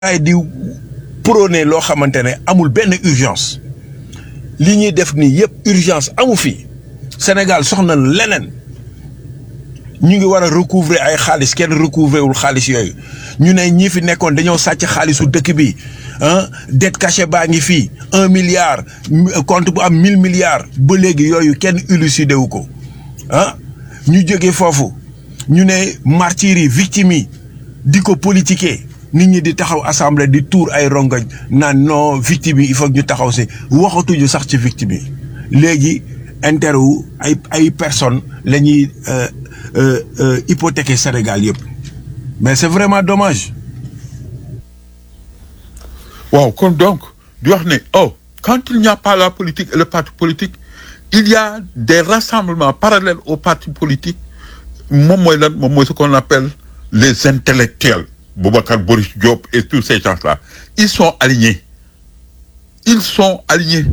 ay di prôné loo xamante ne amul benn urgence li ñuy def nii yëpp urgence amu fi Sénégal soxna leneen ñu ngi war a recouvrer ay xaalis kenn recouvrer wul xaalis yooyu ñu ne ñii fi nekkoon dañoo sàcc xaalisu dëkk bi dette cachée baa ngi fii 1 milliard compte bu am 1000 milliards ba léegi yooyu kenn élucidé wu ko ñu jógee foofu ñu ne martyrs yi victimes yi di ko politiquer nit ñi di taxaw assemblée di tuur ay rongoñ naan non victime yi il faut ñu taxaw si waxatuñu sax ci victime yi léegi intérêt wu ay personnes la ñuy hypothéquer Sénégal yëpp mais c'est vraiment dommage. waaw kon donc di wax ne quand il n'y a pas la politique et le parti politique il y a des rassemblements parallèles aux partis politiques moom mooy lan moom mooy ce qu'on appelle les intellectuels. Boubacar Boris Diop et tous ces gens-là, ils sont alignés. Ils sont alignés.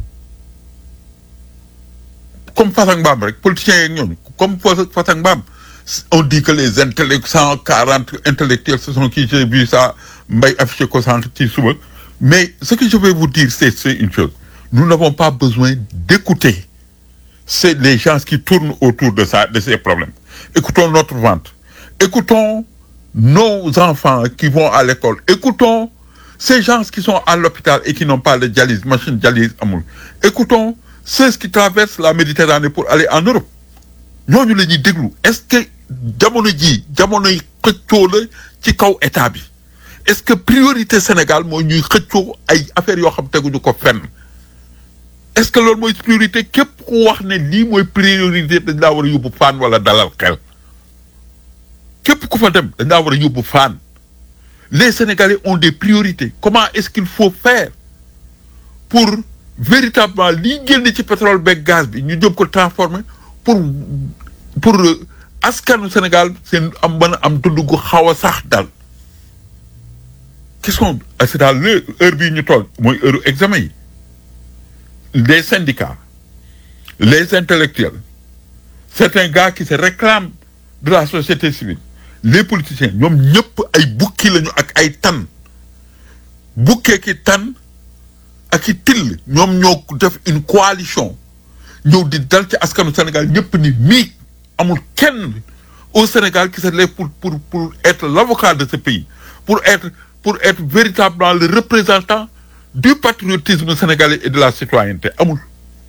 Comme Fassang Bam, politiciens, comme Fassang Bam, on dit que les intellectuels, 140 intellectuels, ce sont qui, j'ai vu ça, affiché qu'au centre, mais ce que je vais vous dire, c'est une chose. Nous n'avons pas besoin d'écouter. C'est les gens qui tournent autour de ça, de ces problèmes. Écoutons notre ventre. Écoutons nos enfants qui vont à l'école. Écoutons ces gens qui sont à l'hôpital et qui n'ont pas de dialyse, machine dialyse amoul. Écoutons ceux qui traversent la Méditerranée pour aller en Europe. Nous les disons, est-ce que jamono xëccoo la ci kaw état bi? Est-ce que priorité Sénégal mooy ñuy xëccoo ay affaires yoo xam teguñu ko fenn? Est-ce que loolu mooy priorité képp ku wax ne lii mooy priorité dañ laa war a yóbbu faan wala dalal xel? Képp ku fa dem dañ laa war a yóbbu faan. Les Sénégalais ont des priorités. Comment est-ce qu'il faut faire pour véritablement lii génn ci pétrole beeg gaz bi ñu jóg ko transformer pour askanu Sénégal seen am mën a am dund gu xaw a sax dal. Qu'est-ce qu'on c'est daal heure bii ñu toll mooy heure examen yi. Les syndicats, les intellectuels, certains gars qui se réclament de la société civile, les politiciens, ñoom ñëpp ay bukki lañu ak ay tan bukkee ki tan ak i till ñoom ñoo def une coalition ñëw di dal ci askanu Sénégal ñëpp ni mii amul kenn au Sénégal qui se lève pour être l'avocat de ce pays, pour être véritablement le représentant du patriotisme sénégalais et de la citoyenneté. Amul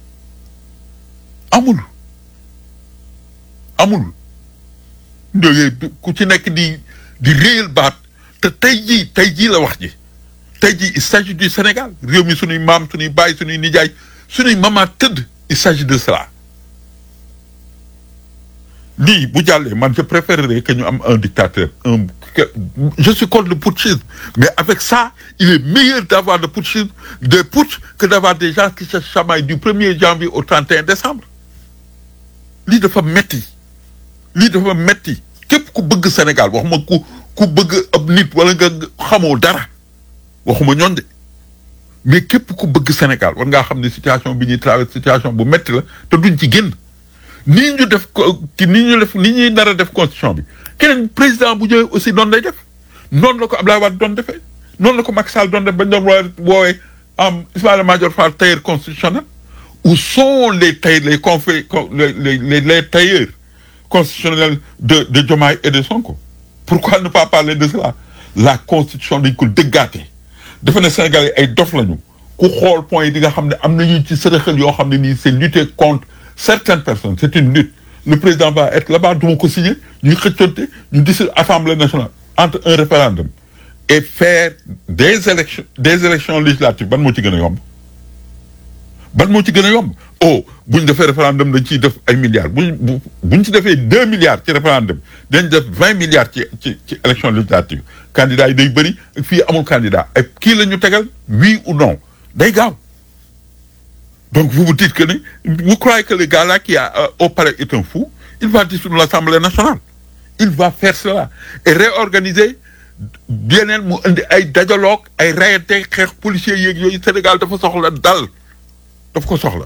ku ci nekk di réel baat te tey jii la wax ji tey jii il s'agit du Sénégal réew mi suñuy maam suñuy baay suñuy nijaay suñuy mama tëdd il s'agit de cela. lii bu jàllee man je préférerais que ñu am un dictateur je suis contre le putschisme mais avec ça il est meilleur d'avoir le putschisme de putsch que d'avoir des gens qui se chamaillent du 1er janvier au 31 décembre. lii dafa metti képp ku bëgg Sénégal waxuma ku bëgg ab nit wala nga xamoo dara waxuma ñoon de mais képp ku bëgg Sénégal war ngaa xam ne situation bi ñuy traverse situation bu metti la te duñ ci génn. nii ñu def ni ñuy nar a def constitution bi keneen président bu ñëwee aussi noonu lay def noonu la ko Abdoulaye Wade doon defee noonu la ko Macky Sall doon def bañ doon woowee Ismaïla Madior Fall tailleur constitutionnel. Où sont les tailleurs constitutionnels de Diomaye et de Sonko? Pourquoi ne pas parler de cela? La constitution dañ ko dëggaate dafa ne Sénégalais ay dof lañu ku xool point yi di nga xam ne am nañu ci sërëxal yoo xam ne nii c'est lutter contre certaines personnes, c'est une lutte. Le président va être là-bas, du ma ko signer, ñuy xëccoonte ñu dissoudre Assemblée nationale entre un référendum et faire des élections législatives. Ban moo ci gën a yomb? Buñ defee référendum dañ ciy def ay milliards buñ ci defee 2 milliards ci référendum dañ def 20 milliards ci élection législative. Candidat yi day bëri fii amul candidat ay kii la ñu tegal oui ou non day gaaw. Donc vous dites que vous croyez que le gars là qui a au palais est un fou? Il va dissoudre l'Assemblée nationale. Il va faire cela et réorganiser yeneen mu indi ay dajaloog ay rayante xeex policiers yeeg yooyu Sénégal dafa soxla dal daf ko soxla.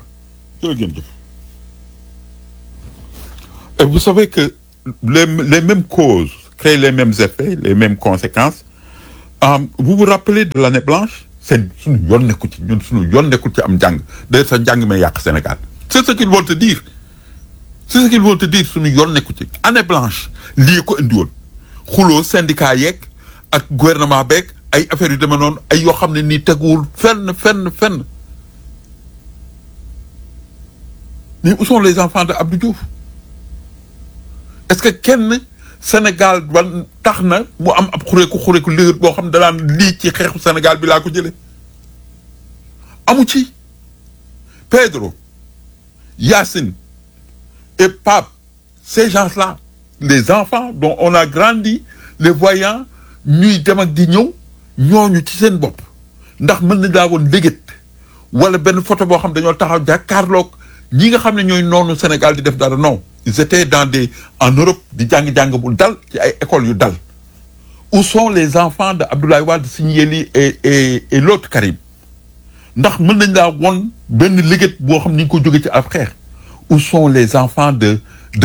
Et vous savez que les mêmes causes créent les mêmes effets, les mêmes conséquences. Vous vous rappelez de l'année blanche? C'est suñu yoon nekkul ci ñun suñu yoon nekkul ci am njàng de sa njàng may yàq Sénégal. C'est ce qu'ils vont te dire. C'est ce qu'ils vont te dire suñu yoon nekkul ci année blanche lii ko indi woon xuloo syndicat yeeg ak gouvernement beeg ay affaires yu demee noonu ay yoo xam ne nii teguwul fenn. Mais où sont les enfants de Abdou Diouf? Est-ce que kenn Sénégal ban tax na mu am ab xureeku liir boo xam ne danaan lii ci xeexu Sénégal bi laa ko jëlee amu ci. Pedro, Yacine et Pape, ces gens-là, les enfants dont on a grandi, les voyant ñuy dem ak di ñëw ñooñu ci seen bopp ndax mën na daa woon léget wala benn photo boo xam dañoo taxaw jàkkaarloog ñi nga xam ne ñooy noonu Sénégal di def dara non. Ils étaient en Europe di jàng bu dal ci ay écoles yu dal. Où sont les enfants de Abdoulaye Wade, Signeli et l'autre Karim? Ndax mën nañ laa won benn liggéey boo xam ni ñu ko jóge ci ab xeex. Où sont les enfants de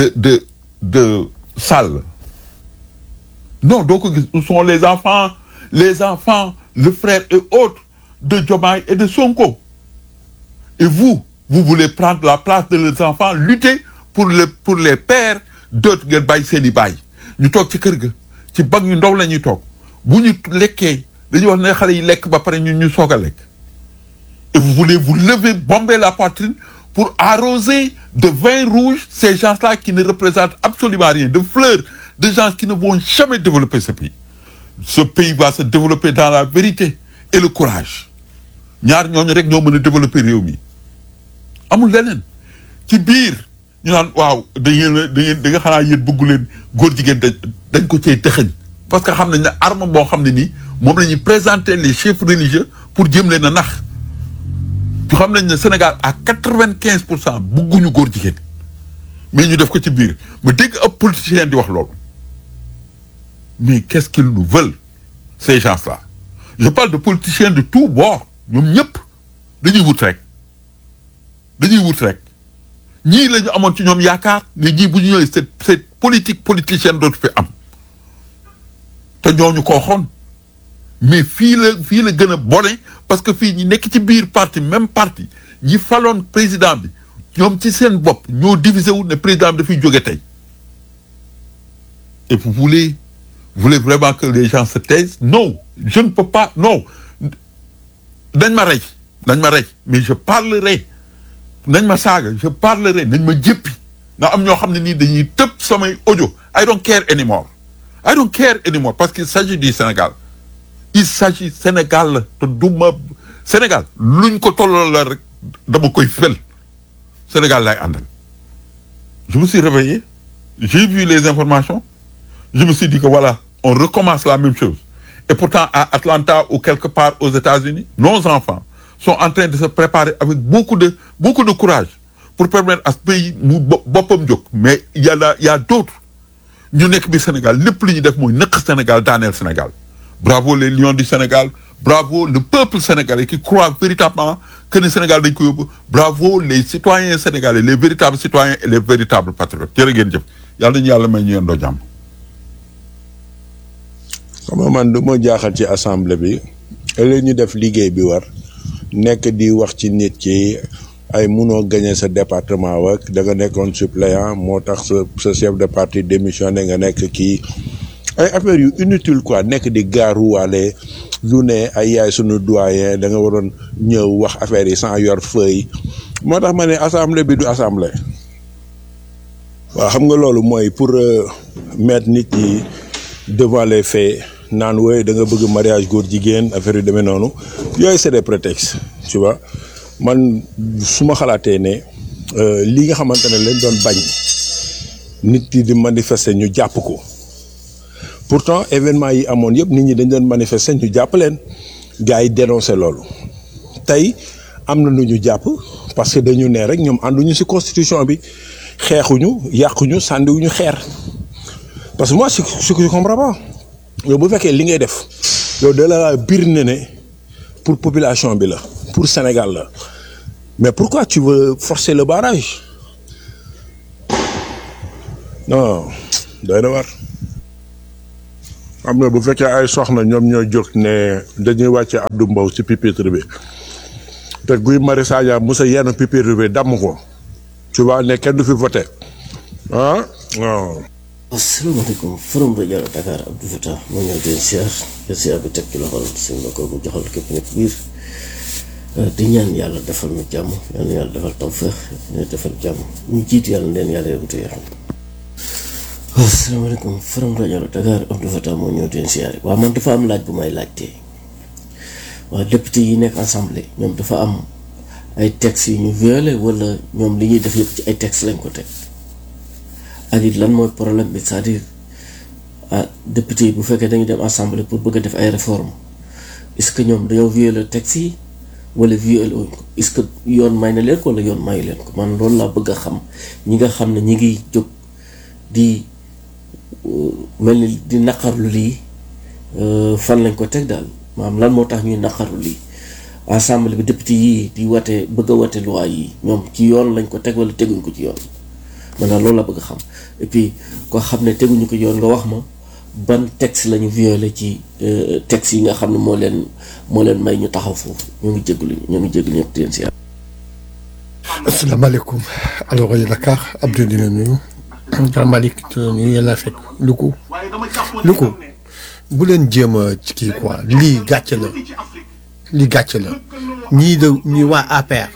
Sall? Non, donc où sont les enfants, le frère et autres de Diomaye et de Sonko? Et vous voulez prendre la place de leurs enfants, lutter pour les pères d'autres ngeen bàyyi seen i baay ñu toog ci kër ga ci bag ñu ndaw la ñuy toog bu ñu lekkee dañuy wax ne xale yi lekk ba pare ñu soog a lekk. Et vous voulez vous lever, bomber la poitrine pour arroser de vin rouge ces gens-là qui ne représentent absolument rien, de fleurs, de gens qui ne vont jamais développer ce pays. Ce pays va se développer dans la vérité et le courage. ñaar ñooñu rek ñoo mën a développer réew mi amul leneen ci biir. ñu naan waaw da nga xanaa yéen bëggu leen góor jigéen dañ ko cee dëxëñ parce que xam nañ ne arme boo xam ne nii moom la ñuy présenter les chefs religieux pour jëm leen a nax ñu xam nañ ne Sénégal à 95% bëgguñu góor jigéen mais ñu def ko ci biir ma dégg ab politicien di wax loolu mais qu'est-ce qu'ils nous veulent ces gens-là? Je parle de politiciens de tous bords ñoom ñëpp dañuy wut rek ñii la ñu amoon ci ñoom yaakaar ne ñii bu ñu ñëwee cette politique politicienne dootu fi am te ñooñu ko waxoon mais fii la gën a bone parce que fii ñi nekk ci biir parti même parti ñi faloon président bi ñoom ci seen bopp ñoo divisé wu ne président bi dafay jóge tey. Et vous voulez vraiment que les gens se taisent? Non, je ne peux pas, non. dañ ma rey mais je parlerai. nañ ma saaga je parlerai nañ ma jéppi nga am ñoo xam ne nii dañuy tëb samay audio I don't care anymore parce qu'il s'agit du Sénégal Sénégal la te du ma Sénégal luñ ko tolloo la rek dama koy fel Sénégal lay àndal. Je me suis réveillé, j'ai vu les informations, je me suis dit que voilà, on recommence la même chose. Et pourtant à Atlanta ou quelque part aux États-Unis, nos enfants sont en train de se préparer avec beaucoup de courage pour permettre à ce pays mu boppam jóg. Mais il y a d'autres ñu nekk bi Sénégal lépp li ñu def mooy nëkk Sénégal daaneel Sénégal. Bravo les lions du Sénégal, bravo le peuple sénégalais qui croit véritablement que le Sénégal dañ ko yóbbu, bravo les citoyens sénégalais, les véritables citoyens et les véritables patriotes. Jërë ngeen jëf yàlla nañu yàlla may ñu yendoo jàmm. xam nga man du ma jaaxal ci assemblée bi ëllëg ñu def liggéey bi war nekk di wax ci nit ki ay munoo gagner sa département wak da nga nekkoon suppléant moo tax sa chef de parti démissionné nga nekk kii ay affaires yu inutile quoi nekk di gaaruwaale lu ne ay yaay sunu doyen da nga waroon ñëw wax affaires yi sans yor feuille moo tax ma ne assemblée bi du assemblée. waaw xam nga loolu mooy pour mettre nit ñi devant les faits naan wooy da nga bëgg mariage góor jigéen affaire yu demee noonu yooyu c'est des prétextes tu vois man su ma xalaatee ne li nga xamante ne lañ doon bañ nit yi di manifester ñu jàpp ko pourtant événement yi amoon yëpp nit ñi dañ doon manifester ñu jàpp leen gars yi dénoncé loolu tey am na lu ñu jàpp parce que dañu ne rek ñoom ànduñu ci constitution bi xeexuñu yàquñu sàndiwuñu xeer parce que moi ce que je comprends pas yow bu fekkee li ngay def yow da la biir ne pour population bi la pour Sénégal la mais pourquoi tu veux forcer le barrage non doy na war xam nga bu fekkee ay soxna ñoom ñoo jóg ne dañuy wàcce Abdou Mbow ci pupitre bi te Guy Marius Sagna musa yenn pupitre bi damm ko tu vois ne kenn du fi voté ah waaw. asalaamaaleykum forum rajo Dakar Abdou Fatah moo ñëw di siyaar bi teg ci loxol suñu la ko mu joxal képp nekk biir di ñaan yàlla defal nu jàmm yàlla defal tawfeex defal jàmm ñu jiitu yàlla leen yàlla yóbbu te yàlla. asalaamaaleykum forum rajo Dakar Abdou Fatah moo ñëw di siyaar waaw man dafa am laaj bu may laajtee waaw député yi nekk assemblée ñoom dafa am ay textes yu ñu violé wala ñoom li ñuy def yëpp ci ay textes lañ ko teg. ak it lan mooy problème bi c'est-à-dire député yi bu fekkee dañuy dem assemblée pour bëgg a def ay réformes est-ce que ñoom dañoo violer texte yi wala violer wuñ ko est-ce que yoon may na leen ko wala yoon mayu leen ko man loolu laa bëgg a xam ñi nga xam ne ñi ngi jóg di mel ni di naqarlu lii fan lañ ko teg daal maanaam lan moo tax ñuy naqarlu lii assemblée bi député yii di wate bëgg a wate loi yi ñoom ci yoon lañ ko teg wala teguñ ko ci yoon. man daal loolu la bëgg a xam et puis koo xam ne teguñu ko yoon nga wax ma ban texte la ñu violé ci texte yi nga xam ne moo leen may ñu taxaw foofu ñoo ngi jégalu ñëpp di leen si. asalaamaaleykum alors rajo Dakar Abdou di la nuyu Grand Malick di la nuyu yàlla fekk lu ko bu leen jéem a ci kii quoi lii gàcce la ñii waa APR.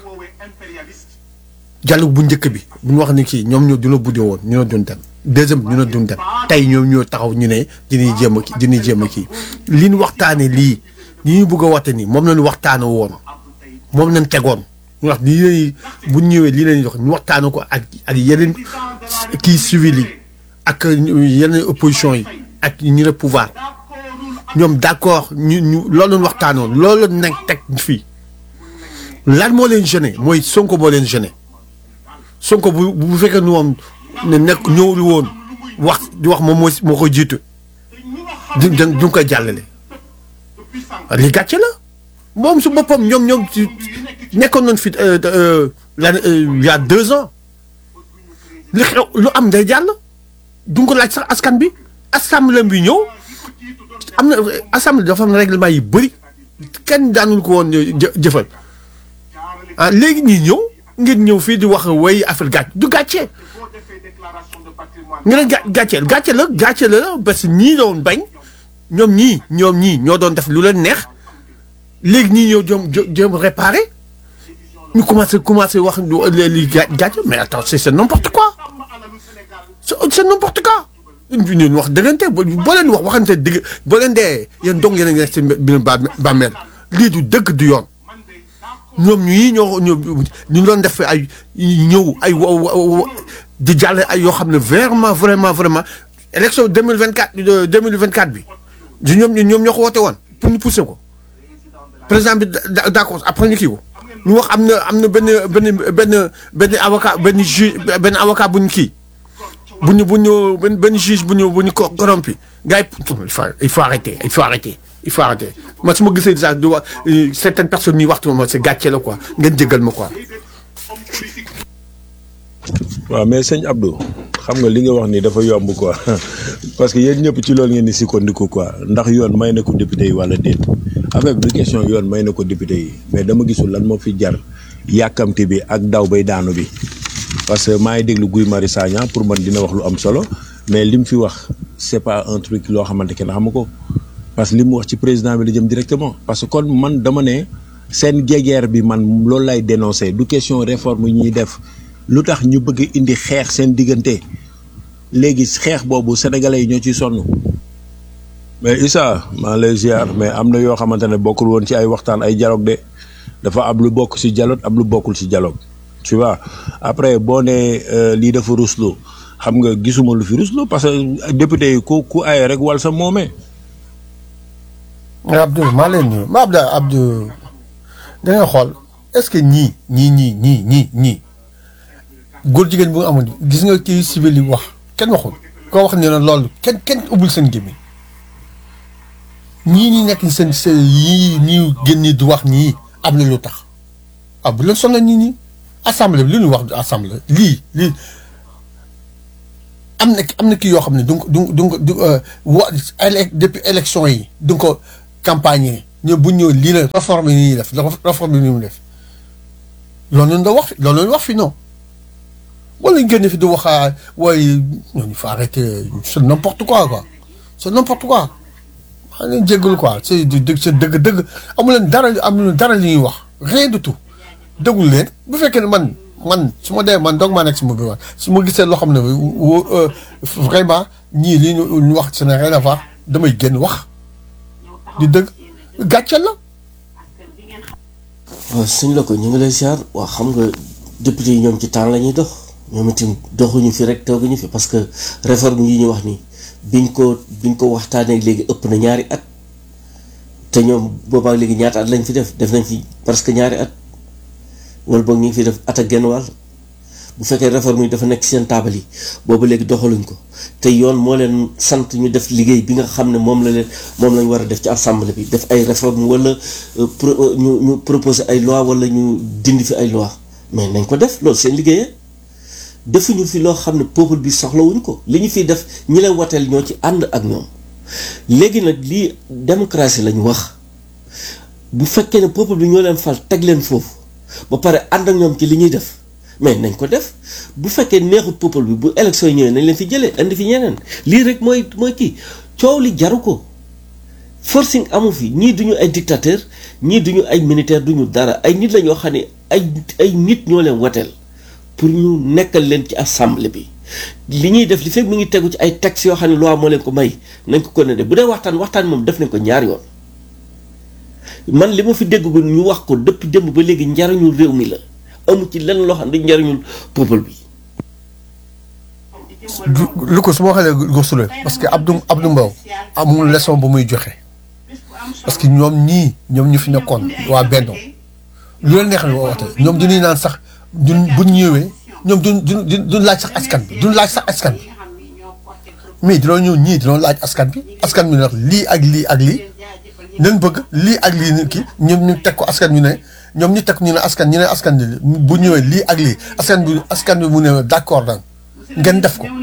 dialogue bu njëkk bi bu ñu wax ni kii ñoom ñoo dina budde woon ñu ne doon dem deuxième bi ñu ne doon dem tey ñoom ñoo taxaw ñu ne dinañ jéem a kii li ñu waxtaane lii li ñu bëgg a waxte ni moom lañu waxtaane woon moom lañ tegoon ñu wax lii bu ñëwee lii leen jox ñu waxtaane ko ak yeneen kii civil yi ak yeneen opposition yi ak ñu ne pouvoir ñoom d'accord ñu loolu lañ waxtaanoon loolu lañ nekk teg fii lan moo leen gêné mooy Sonko moo leen gêné Sonko bu fekkee ni moom ne nekk ñëwul woon di wax moom moo koy jiitu du koy jàllale li gàcce la moom su boppam ñoom nekkoon nañ fi il y a 2 ans li xew lu am day jàll du ko laaj sax askan bi assemblée bi ñëw am na assemblée dafa am règlement yi bëri kenn daanul ko woon jëfal léegi ñii ñëw. ngeen ñëw fii di wax way affaire du gàcce nga ne gàcce la parce que ñii doon bañ ñoom ñii ñoo doon def lu leen neex léegi ñii ñëw jëm réparé ñu commencé wax li gàcce mais attends c'est n'importe quoi c'est n'importe quoi ñu wax dëggante boo leen wax waxante dëgg boo leen dee yéen dong yéen a ngi nekk seen biir bàmmeel lii du dëgg du yoon ñoom ñu doon def ay ñëw ay di jàll ay yoo xam ne vraiment élection 2024 bi ñoom ñoo ko woote woon pour ñu pousser ko président bi d'accord après ñu kii ko ñu wax am na benn avocat benn juge benn avocat bu ñu kii benn juge bu ñu corrompu gars yi il faut arrêter man su ma gisee sax du wax certaines personnes ñuy waxtu ma c'est gàcce la quoi ngeen jégal ma quoi. waaw mais sëñ Abdou xam nga li nga wax ni dafa yomb quoi parce que yéen ñëpp ci loolu ngeen di sukkandiku quoi ndax yoon may na ko député yi wala déet avec bi question yoon may na ko député yi mais dama gisul lan moo fi jar yàkkamti bi ak daw bay daanu bi parce que maa ngi déglu Guy Marius Sagna pour man dina wax lu am solo mais li mu fi wax c'est pas un truc loo xamante kenn xamu ko. parce que li mu wax ci président bi la jëm directement parce que kon man dama ne seen guerre bi man loolu lay dénoncer du question réforme yi ñuy def lu tax ñu bëgg indi xeex seen diggante léegi xeex boobu sénégalais yi ñoo ciy sonn. mais Issa maa lay ziar mais am na yoo xamante ne bokkul woon ci ay waxtaan ay dialogue de dafa am lu bokk ci dialogue am lu bokkul ci dialogue tu vois après boo nee lii dafa ruslu xam nga gisuma lu fi ruslu parce que député yi ku ay rek wal sa moomee. Abdou maa leen nuyu ma Abdou da ngay xool est-ce que ñii góor jigéen bu nga amoon gis nga kii civil yi wax kenn waxul koo wax ne na loolu kenn ubbul seen gémmiñ ñii nekk seen yii ñii génn di wax ñii am na lu tax bu leen sonal ñii assemblée bi li ñu wax assemblée lii am na kii yoo xam ne du depuis élection yi du ko campagne ñoom bu ñëw lii la réforme yi ñuy def réforme yi ñuy def loolu lañ doon wax loolu lañ wax fi non wala ñu génn fi di wax waaye ñooñu fa arrêter c'est n'importe quoi c'est n'importe quoi maa ngi leen jégalu quoi c'est dëgg amu leen dara li ñuy wax rien du tout déglu leen bu fekkee ne man su ma dee man donc maa nekk si bi su ma gisee loo xam ne vraiment ñii li ñu wax ce n'est rien à voir damay génn wax di dëgg gàcceel la. waaw suñ la ko ñu ngi lay siyaar waa xam nga député yi ñoom ci temps la ñuy dox ñoom itam doxuñu fi rek tooguñu fi parce que réforme yi ñu wax nii biñ ko waxtaanee léegi ëpp na ñaari at te ñoom boobaa léegi ñaata at lañ fi def nañ fi parce que ñaari at wala boog ñu ngi fi def at ak genn wàll bu fekkee réforme yi dafa nekk seen taabal yi boobu léegi doxaluñ ko te yoon moo leen sant ñu def liggéey bi nga xam ne moom lañ war a def ci assemblée bi def ay réforme wala ñu proposer ay loi wala ñu dindi fi ay loi mais nañ ko def loolu seen liggéeyee defuñu fi loo xam ne peuple bi soxlawuñ ko li ñu fiy def ñi leen wateel ñoo ci ànd ak ñoom léegi nag lii démocratie lañu wax bu fekkee ne peuple bi ñoo leen fal teg leen foofu ba pare ànd ak ñoom ci li ñuy def mais nañ ko def bu fekkee neexut peuple bi bu élection yi ñëwee nañ leen fi jëlee indi fi ñeneen lii rek mooy kii coow li jaru ko forcing amu fi ñii duñu ay dictateur ñii duñu ay militaire duñu dara ay nit la ñoo xam ne ay nit ñoo leen wateel pour ñu nekkal leen ci assemblée bi li ñuy def li fekk mi ngi tegu ci ay textes yoo xam ne loi moo leen ko may nañ ko ne de bu dee waxtaan moom def nañ ko ñaar yoon man li ma fi dégg ñu wax ko depuis démb ba léegi njariñu réew mi la amu ci lenn loo xam ne njariñul peuple bi. lu ko su ma waxee gëstu parce que Abdou Mbow amul leçon bu muy joxe parce que ñoom ñu fi nekkoon waa Benno lu leen neex la woote ñoom dañuy naan sax buñ ñëwee ñoom duñ laaj sax askan bi duñ laaj sax askan bi mais dina ñëw dina laaj askan bi nag lii ak lii ak lii nañ bëgg lii ak lii nit ki ñoom ñu teg ko askan bi ne ñoom ñu teg ñu ne askan bi bu ñëwee lii ak lii askan bi mu ne d'accord daal ngeen def ko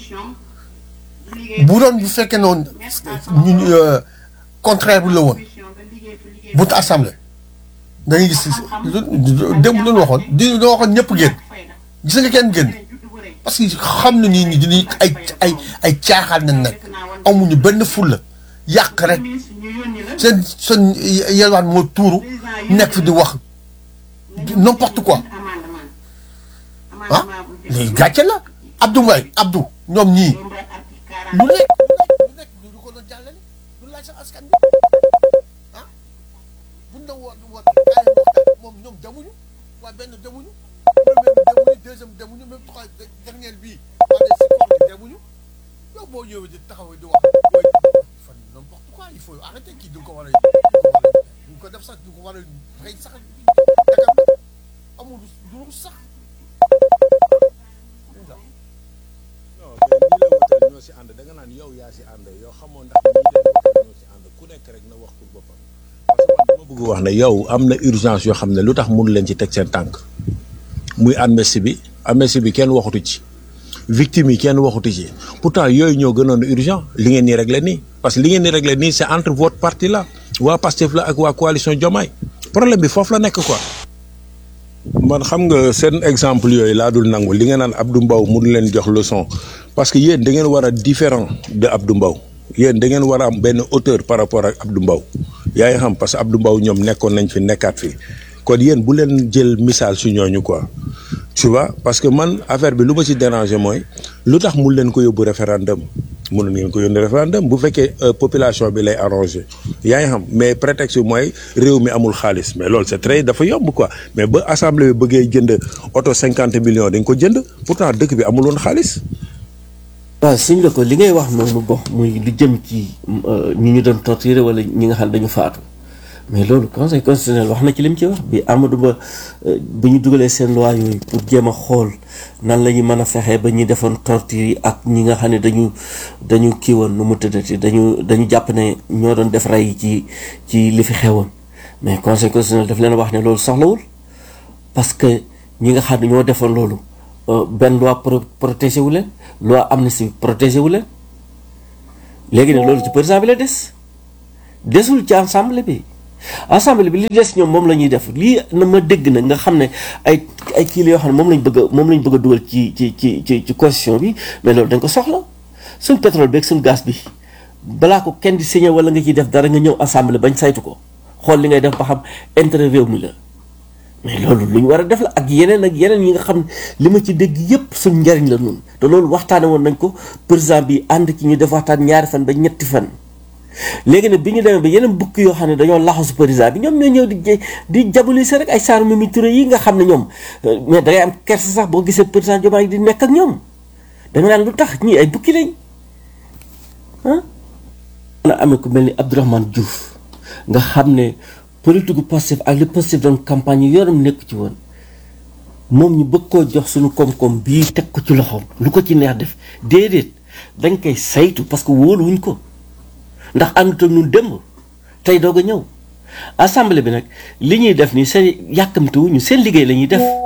bu doon bu fekkee noonu contraire bi la woon buntu assemblée da ngay gis démb lu waxoon doo waxoon ñëpp génn gis nga kenn génn parce que xam na ni dinañ ay caaxaan nañ nag amuñu benn fulla yàq rek seen yelwaan moo tuuru nekk fi di wax n'importe quoi léegi gàcce la Abdou ñoom ñii lu nekk lu ko doon jàllale lu laaj sax askan bi buñ la woon moom ñoom demuñu waa benn demuñu premier bi demuñu deuxième demuñu même trois dernier bii si koor bi demuñu yow boo ñëwee di taxaw di wax fan n'importe quoi il faut arrêter kii du ko war a duñ ko def sax du ko war a rey sax amul lu sax ñoo si ànd da nga naan yow yaa si ànd yow xamoo ndax ñii leen ñoo si ànd ku nekk rek na wax pour boppam parce que man dama bëgg wax ne yow am na urgence yoo xam ne lu tax mënu leen ci teg seen tànk muy amnistie bi kenn waxutu ci victime yi kenn waxutu ci pourtant yooyu ñoo gënoon urgent li ngeen ni régler nii parce que li ngeen ni régler nii c'est entre votre parti là waa Pastef la ak waa coalition Diomaye problème bi foofu la nekk quoi. man xam nga seen exemple yooyu laa dul nangu li nga naan Abdou Mbow mënu leen jox leçon parce que yéen da ngeen war a différent de Abdou Mbow yéen da ngeen war a am benn hauteur par rapport ak Abdou Mbow yaa ngi xam parce que Abdou Mbow ñoom nekkoon nañ fi nekkaat fi kon yéen bu leen jël misaal su ñooñu quoi tu vois parce que man affaire bi lu ma ci déranger mooy lu tax mun leen ko yóbbu référendum mënu ngeen ko yóbbu référendum bu fekkee population bi lay arrangé yaa ngi xam mais prétexte bi mooy réew mi amul xaalis mais loolu c'est très dafa yomb quoi mais ba assemblée bi bëggee jënd oto 50 millions dañ ko jënd pourtant dëkk bi amul woon xaalis. waaw suñ la ko li ngay wax noonu bon muy lu jëm ci ñi ñu doon torturer wala ñi nga xam dañu faatu mais loolu conseil constitutionnel wax na ci lim ci wax bi Amadou Ba bu ñu dugalee seen loi yooyu pour jéem a xool nan la ñu mën a fexee ba ñi defoon torture yi ak ñi nga xam ne dañu kii woon nu mu tëddati dañu jàpp ne ñoo doon def rey ci li fi xewoon mais conseil constitutionnel daf leen wax ne loolu soxlawul parce que ñi nga xam ne ñoo defoon loolu benn loi protégé wu leen loi amnistie protégé wu leen léegi nag loolu ci président bi la desul ci ensemble bi li des ñoom moom la ñuy def lii na ma dégg nag nga xam ne ay kii la yoo xam ne moom lañ bëgg a dugal ci constitution bi mais loolu dañ ko soxla suñ pétrole beeg suñ gaz bi balaa ko kenn di signé wala nga ciy def dara nga ñëw ensemble bañ saytu ko xool li ngay def ba xam intérêt réew mi la mais loolu lu ñu war a def la ak yeneen yi nga xam ne li ma ci dégg yépp suñ njariñ la noonu te loolu waxtaane woon nañ ko président bi ànd ci ñu def waxtaan 2 fan ba 3 fan léegi nag bi ñu demee ba yeneen bukk yoo xam ne dañoo laxasu président bi ñoom ñoo ñëw di jabolise rek ay saaru Mimi Touré yi nga xam ne ñoom mais dangay am kersa sax boo gisee président Diomaye di nekk ak ñoom da nga naan lu tax ñii ay bukki lañ na amee ku mel ni Abdourahmane Diouf nga xam ne politique Pastef ak li Pastef doon campagne yi yoonam nekku ci woon moom ñu bëgg koo jox suñu koom-koom bii teg ko ci loxoom lu ko ci neex def déedéet dañ koy saytu parce que wóoluwuñ ko ndax àndut ak ñun démb tey doog a ñëw assemblée bi nag li ñuy def nii seen yàkkamtiwuñu seen liggéey la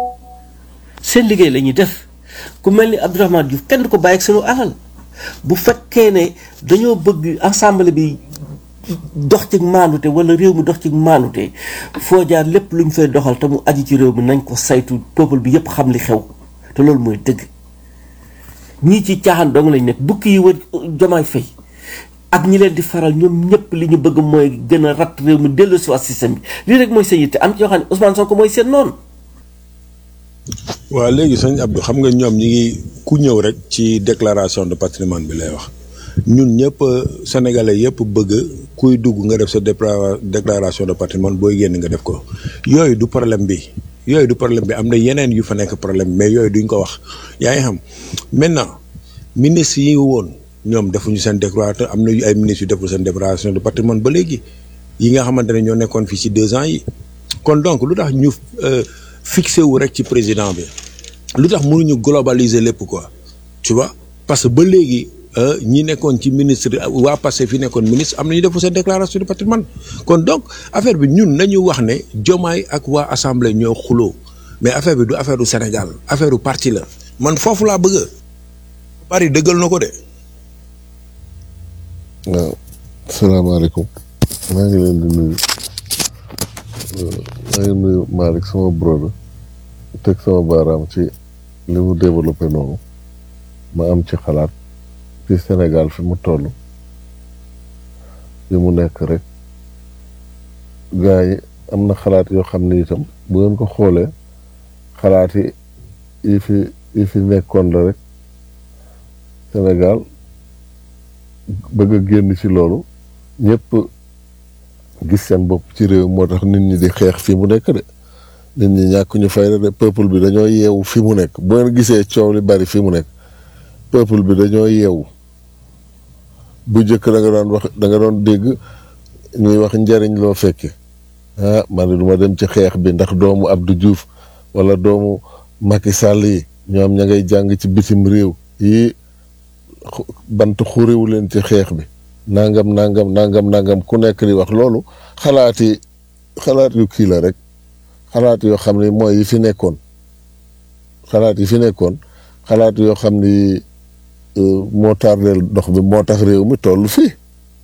ñuy def ku mel ni Abdourahmane Diouf kenn du ko bàyyi ak sunu alal bu fekkee ne dañoo bëgg assemblée bi dox ci maanute wala réew mi dox ci maanute foo jaar lépp lu ñu fay doxal te mu aji ci réew mi nañ ko saytu peuple bi yépp xam li xew te loolu mooy dëgg ñii ci caaxaan dong lañ nekk bukki yi wër Diomaye Faye ak ñi leen di faral ñoom ñëpp li ñu bëgg mooy gën a rat réew mi dellu si waat système bi lii rek mooy seen yitte am ci yoo xam ne Ousmane Sonko mooy seen noonu. waaw léegi sëñ Abdou xam nga ñoom ñi ngi ku ñëw rek ci déclaration de patrimoine bi lay wax ñun ñëpp sénégalais yëpp bëgg kuy dugg nga def sa déclaration de patrimoine booy génn nga def ko yooyu du problème bi am na yeneen yu fa nekk problème mais yooyu duñ ko wax yaa ngi xam maintenant ministre yi woon ñoom defuñu seen déclaration am na ay ministres yu deful seen déclaration de patrimoine ba léegi yi nga xamante ne ñoo nekkoon fii ci 2 ans yi kon donc lu tax ñu fixé wu rek ci président bi lu tax mënuñu globaliser lépp quoi tu vois parce que ba léegi ñi nekkoon ci ministre waa Pastef fi nekkoon ministre am na ñu defu seen déclaration de patrimoine kon donc affaire bi ñun nañu wax ne Diomaye ak waa assemblée ñoo xuloo mais affaire bi du affaire du Sénégal affaire du parti la man foofu laa bëgg bari dëggal na ko de. waaw salaamaaleykum maa ngi leen di nuyu Malick sama brother teg sama baaraam ci li mu développé noonu ma am ci xalaat ci Sénégal fi mu toll fi mu nekk rek gars yi am na xalaat yoo xam ne itam bu ngeen ko xoolee xalaat yi fi nekkoon la rek Sénégal bëgg a génn ci loolu ñëpp gis seen bopp ci réew moo tax nit ñi di xeex fi mu nekk de nit ñi ñàkk ñu fayda de peuple bi dañoo yeewu fi mu nekk bu ngeen gisee coow li bari fi mu nekk peuple bi dañoo yeewu bu njëkk da nga doon dégg ñuy wax njariñ loo fekke man de du ma dem ci xeex bi ndax doomu Abdou Diouf wala doomu Macky Sall yi ñoom ña ngay jàng ci bitim réew yi bant xuriwu leen ci xeex bi nangam ku nekk di wax loolu xalaat yu kii la rek xalaat yoo xam ne mooy yi fi nekkoon xalaat yoo xam ni moo tardeel dox bi moo tax réew mi toll fii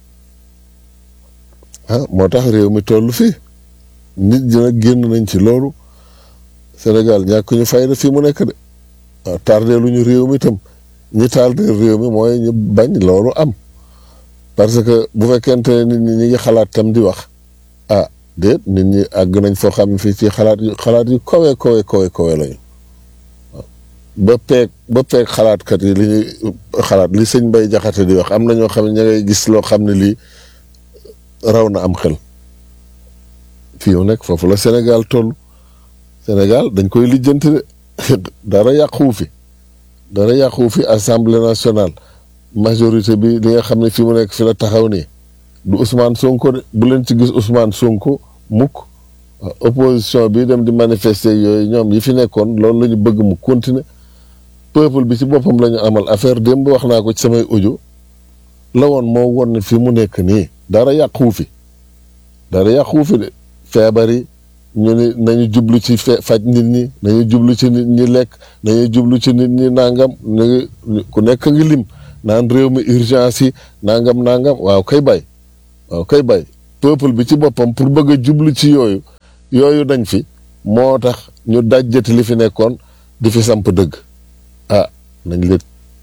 nit ñi nag génn nañ ci loolu Sénégal ñàkk ñu fayda fii mu nekk de waaw tardeeluñu réew mi itam ñi tardeel réew mi mooy ñu bañ loolu am parce que bu fekkente ne nit ñi ngi xalaat tam di wax déet nit ñi àgg nañ foo xam ne fii ci xalaat yu kawe lañu ba peeg xalaatkat yi li ñuy xalaat li sëñ Mbay Jaxate di wax am na ñoo xam ne ña ngay gis loo xam ne lii raw na am xel fii mu nekk foofu la Sénégal toll Sénégal dañ koy lijjanti de dara yàquwu fi assemblée nationale majorité bi li nga xam ne fi mu nekk fi la taxaw nii du Ousmane Sonko de bu leen ci gis Ousmane Sonko mukk opposition bi dem di manifester yooyu ñoom yi fi nekkoon loolu la ñu bëgg mu continuer peuple bi ci boppam la ñu amal affaire démb wax naa ko ci samay audio la woon moo won ne fi mu nekk nii dara yàquwu fi de feebar yi ñu ni nañu jublu ci faj nit ñi, nañu jublu ci nit ñi lekk, nañu jublu ci nit ñi nangam ku nekk ngi lim naan réew mi urgence yi nangam waaw kay bay peuple bi ci boppam pour bëgg a jublu ci yooyu dañ fi moo tax ñu dajjati li fi nekkoon di fi samp dëgg. nañ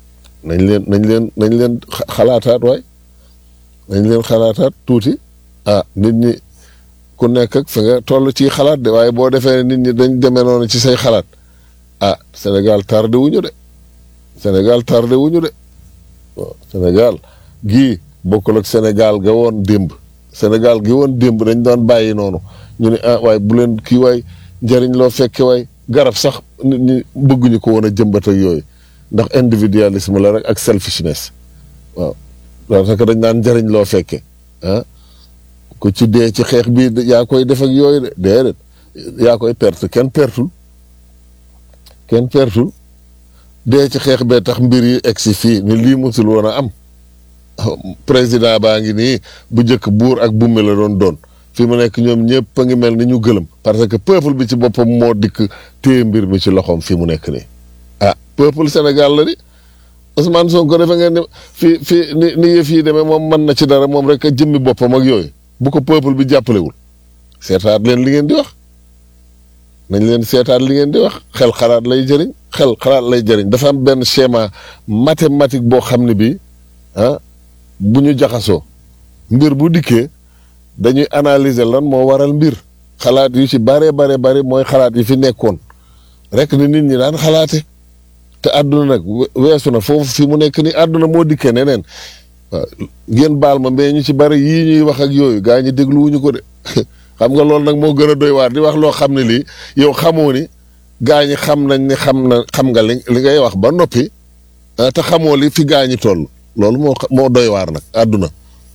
leen xalaataat waay nañ leen xalaataat tuuti nit ñi ku nekk ak fi nga toll ci xalaat de waaye boo defee nit ñi dañ demee noonu ci say xalaat Sénégal tardé wuñu de Sénégal gii bokkul ak Sénégal ga woon démb Sénégal gi woon démb dañ doon bàyyi noonu ñu ne waaye bu leen kii waay njëriñ loo fekke waay garab sax nit ñi bëgguñu ko woon a jëmbat ak yooyu ndax individualisme la rek ak selfishness waaw parce que dañ naan njëriñ loo fekke ku ci dee ci xeex bii yaa koy def ak yooyu de déedéet yaa koy perte kenn pertul dee ci xeex bee tax mbir yi egsi fii ni lii musul woon a am président baa ngi nii bu njëkk buur ak bummi la doon fi mu nekk ñoom ñëpp a ngi mel ni ñu gëlëm parce que peuple bi ci boppam moo dikk téye mbir mi ci loxoom fi mu nekk nii peuple Sénégal la di Ousmane Sonko defe ngeen ne fii ni yëf yi demee moom mën na ci dara moom rek a jëmmi boppam ak yooyu bu ko peuple bi jàppalewul seetaat leen li ngeen di wax nañ leen seetaat li ngeen di wax xel xalaat lay jëriñ dafa am benn schéma mathématique boo xam ne bii bu ñu jaxasoo mbir bu dikkee dañuy analyser lan moo waral mbir xalaat yu ci bare mooy xalaat yi fi nekkoon rek ni nit ñi daan xalaate te àdduna nag weesu na foofu fi mu nekk ni àdduna moo dikkee neneen waaw ngeen baal ma mais ñu ci bari yii ñuy wax ak yooyu gaa ñi dégluwuñu ko de xam nga loolu nag moo gën a doy waar di wax loo xam ne lii yow xamoo ni gaa ñi xam nañ ni xam nga li ngay wax ba noppi te xamoo li fi gaa ñi toll loolu moo doy waar nag àdduna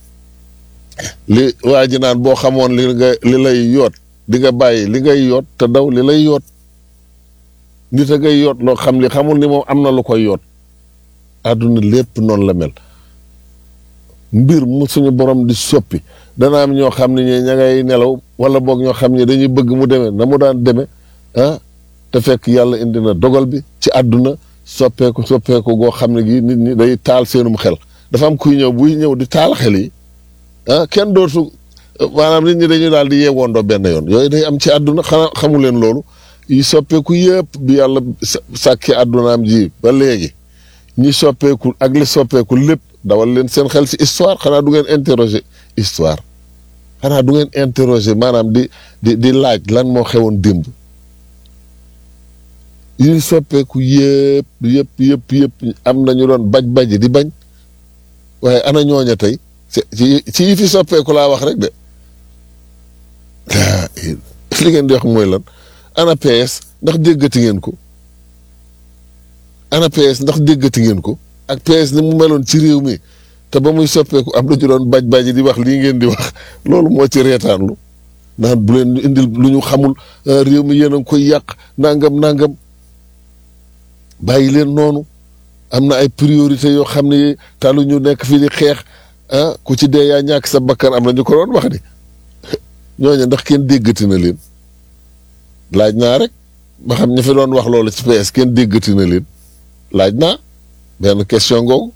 li waa ji naan boo xamoon li lay yoot di nga bàyyi li ngay yoot te daw li lay yoot nit a ngay yoot loo xam li xamul ni moom am na lu koy yoot àdduna lépp noonu la mel mbir mu suñu borom di soppi dana am ñoo xam ne ña ngay nelaw wala boog ñoo xam ne dañuy bëgg mu demee na mu daan demee te fekk yàlla indi na dogal bi ci àdduna soppeeku goo xam ne gi nit ñi day taal seenum xel dafa am kuy ñëw buy ñëw di taal xel yi kenn dootu maanaam nit ñi dañuy daal di yeewoondoo benn yoon yooyu day am ci àdduna xanaa xamu leen loolu yi soppeeku yëpp bi yàlla sàkki àddunaam ji ba léegi ñi soppeeku ak li soppeeku lépp dawal leen seen xel ci histoire xanaa du ngeen interroger histoire xanaa du ngeen interroger maanaam di laaj lan moo xewoon démb yi soppeeku yëpp am nañu doon baji di bañ waaye ana ñooña tey ci yi fi soppeeku laa wax rek de li ngeen di wax mooy lan ana PS ndax déggati ngeen ko ak PS ni mu meloon ci réew mi te ba muy soppeeku am na ñu doon baji di wax lii ngeen di wax loolu moo ci reetaanlu naan bu leen indil lu ñu xamul réew mi yéen a ngi koy yàq nangam bàyyi leen noonu am na ay priorité yoo xam ne talu ñu nekk fii di xeex ku ci dee yaa ñàkk sa bakkan am na ñu ko doon wax di ñooñu ndax kenn déggati na leen laaj naa rek ba xam ña fi doon wax loolu ci PS kenn déggati na leen laaj naa benn question ngoogu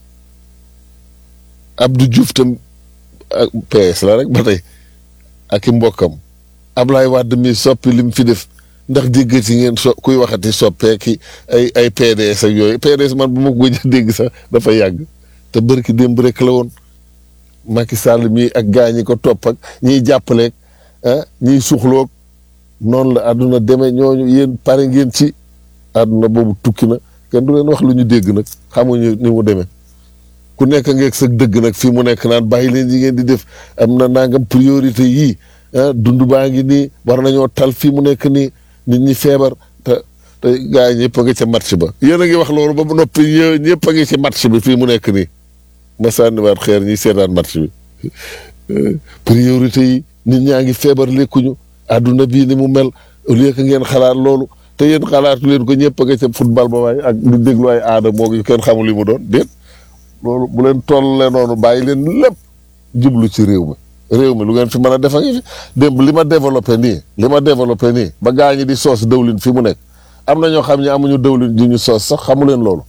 Abdou Diouf tam PS la rek ba tey ak i mbokkam Ablaye Wade mi soppi lim fi def ndax déggati ngeen kuy waxati soppeeki ay PDS ak yooyu PDS man bu ma ko gëj a dégg sax dafa yàgg te bërki démb rek la woon Macky Sall mii ak gaa ñi ko topp ak ñiy jàppaleeg ñiy suxloog noonu la àdduna demee ñooñu yéen pare ngeen ci àdduna boobu tukki na kenn du leen wax lu ñu dégg nag xamuñu ni mu demee ku nekk ngeeg sa dëgg nag fii mu nekk naan bàyyi leen yi ngeen di def am na nangam priorité yii dund baa ngi nii war nañoo tal fii mu nekk nii nit ñi feebar te gaa yi ñëpp a ngi ca match ba yéen a ngi wax loolu ba mu noppi ñëpp a ngi ci match bi fii mu nekk nii ma sànniwaat xeer ñi seetaan match bi priorité yi nit ñaa ngi feebar lekkuñu àdduna bii ni mu mel au lieu que ngeen xalaat loolu te yéen xalaatu leen ko ñëpp a nga ca football ba waaye ak di déglu ay aada moo yu kenn xamul li mu doon déet loolu bu leen tollee noonu bàyyi leen lépp jublu ci réew mi réew mi lu ngeen fi mën a def a ngi fi démb li ma développé nii ba gaa ñi di soos dëwlin fi mu nekk am na ñoo xam ne amuñu dëwlin ji ñu soos sax xamu leen loolu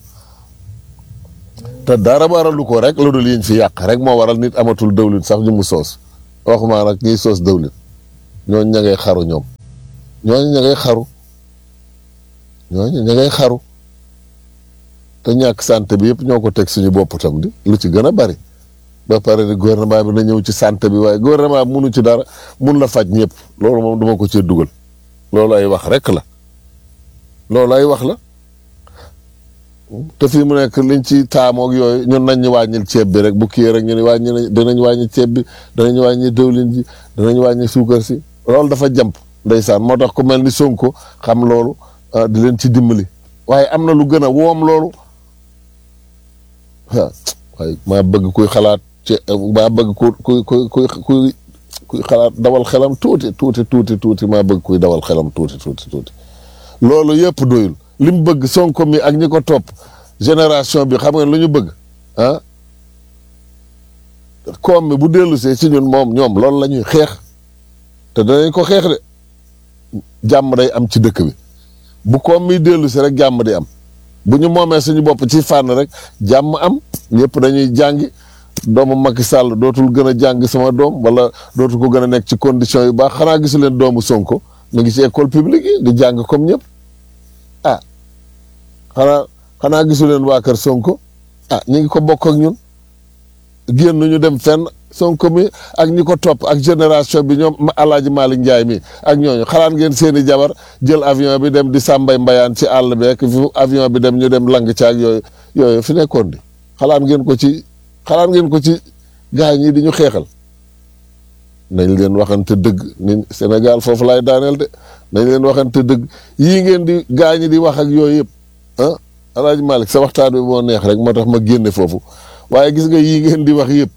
te dara waralu ko rek lu dul yiñ fi yàq rek moo waral nit amatul dëwlin sax ñu mu soos waxumaa nag ñiy soos dëwlin ñooñu ña ngay xaru ñoom ñooñu ña ngay xaru te ñàkk santé bi yëpp ñoo ko teg suñu bopp tam di lu ci gën a bari ba pare ni gouvernement bi na ñëw ci santé bi waaye gouvernement bi munu ci dara mun la faj ñëpp loolu moom duma ko cee dugal loolu ay wax rek la te fii mu nekk liñ ci taamoog yooyu ñun nañ ñu wàññil ceeb bi rek bu kii rek ñu ne danañ wàññi ceeb bi danañ wàññi dëwlin ji danañ wàññi suukar si loolu dafa jàmp ndeysaan moo tax ku mel ni Sonko xam loolu di leen ci dimbali waaye am na lu gën a woom loolu waaye maa bëgg kuy xalaat maa bëgg kuy xalaat dawal xelam tuuti maa bëgg kuy dawal xelam tuuti loolu yëpp doyul li mu bëgg Sonko mi ak ñi ko topp génération bi xam nga lu ñu bëgg koom mi bu dellusee ci ñun ñoom loolu la ñuy xeex te danañ ko xeex de jàmm day am ci dëkk bi bu koom mi dellusi rek jàmm di am bu ñu moomee suñu bopp ci fànn rek jàmm am ñëpp dañuy jàngi doomu Macky Sall dootul gën a jàng sama doom wala dootul ko gën a nekk ci condition yu baax xanaa gisu leen doomu Sonko mu ngi ci école publique yi di jàng comme ñëpp xanaa gisu leen waa kër Sonko ñu ngi ko bokk ak ñun génn ñu dem fenn Sonko mi ak ñi ko topp ak génération bi ñoom Alaaji Malick Ndiaye mi ak ñooñu xalaat ngeen seeni jabar jël avion bi dem di sàmbay mbayaan ci àll beek fu avion bi dem ñu dem lang caag yooyu fi nekkoon di xalaat ngeen ko ci gaañ yi di ñu xeexal nañ leen waxante dëgg ni Sénégal foofu laay daaneel de nañ leen waxante dëgg yii ngeen di gaañ yi di wax ak yooyu yëpp Alaaji Malick sa waxtaan bi moo neex rek moo tax ma génne foofu waaye gis nga yii ngeen di wax yëpp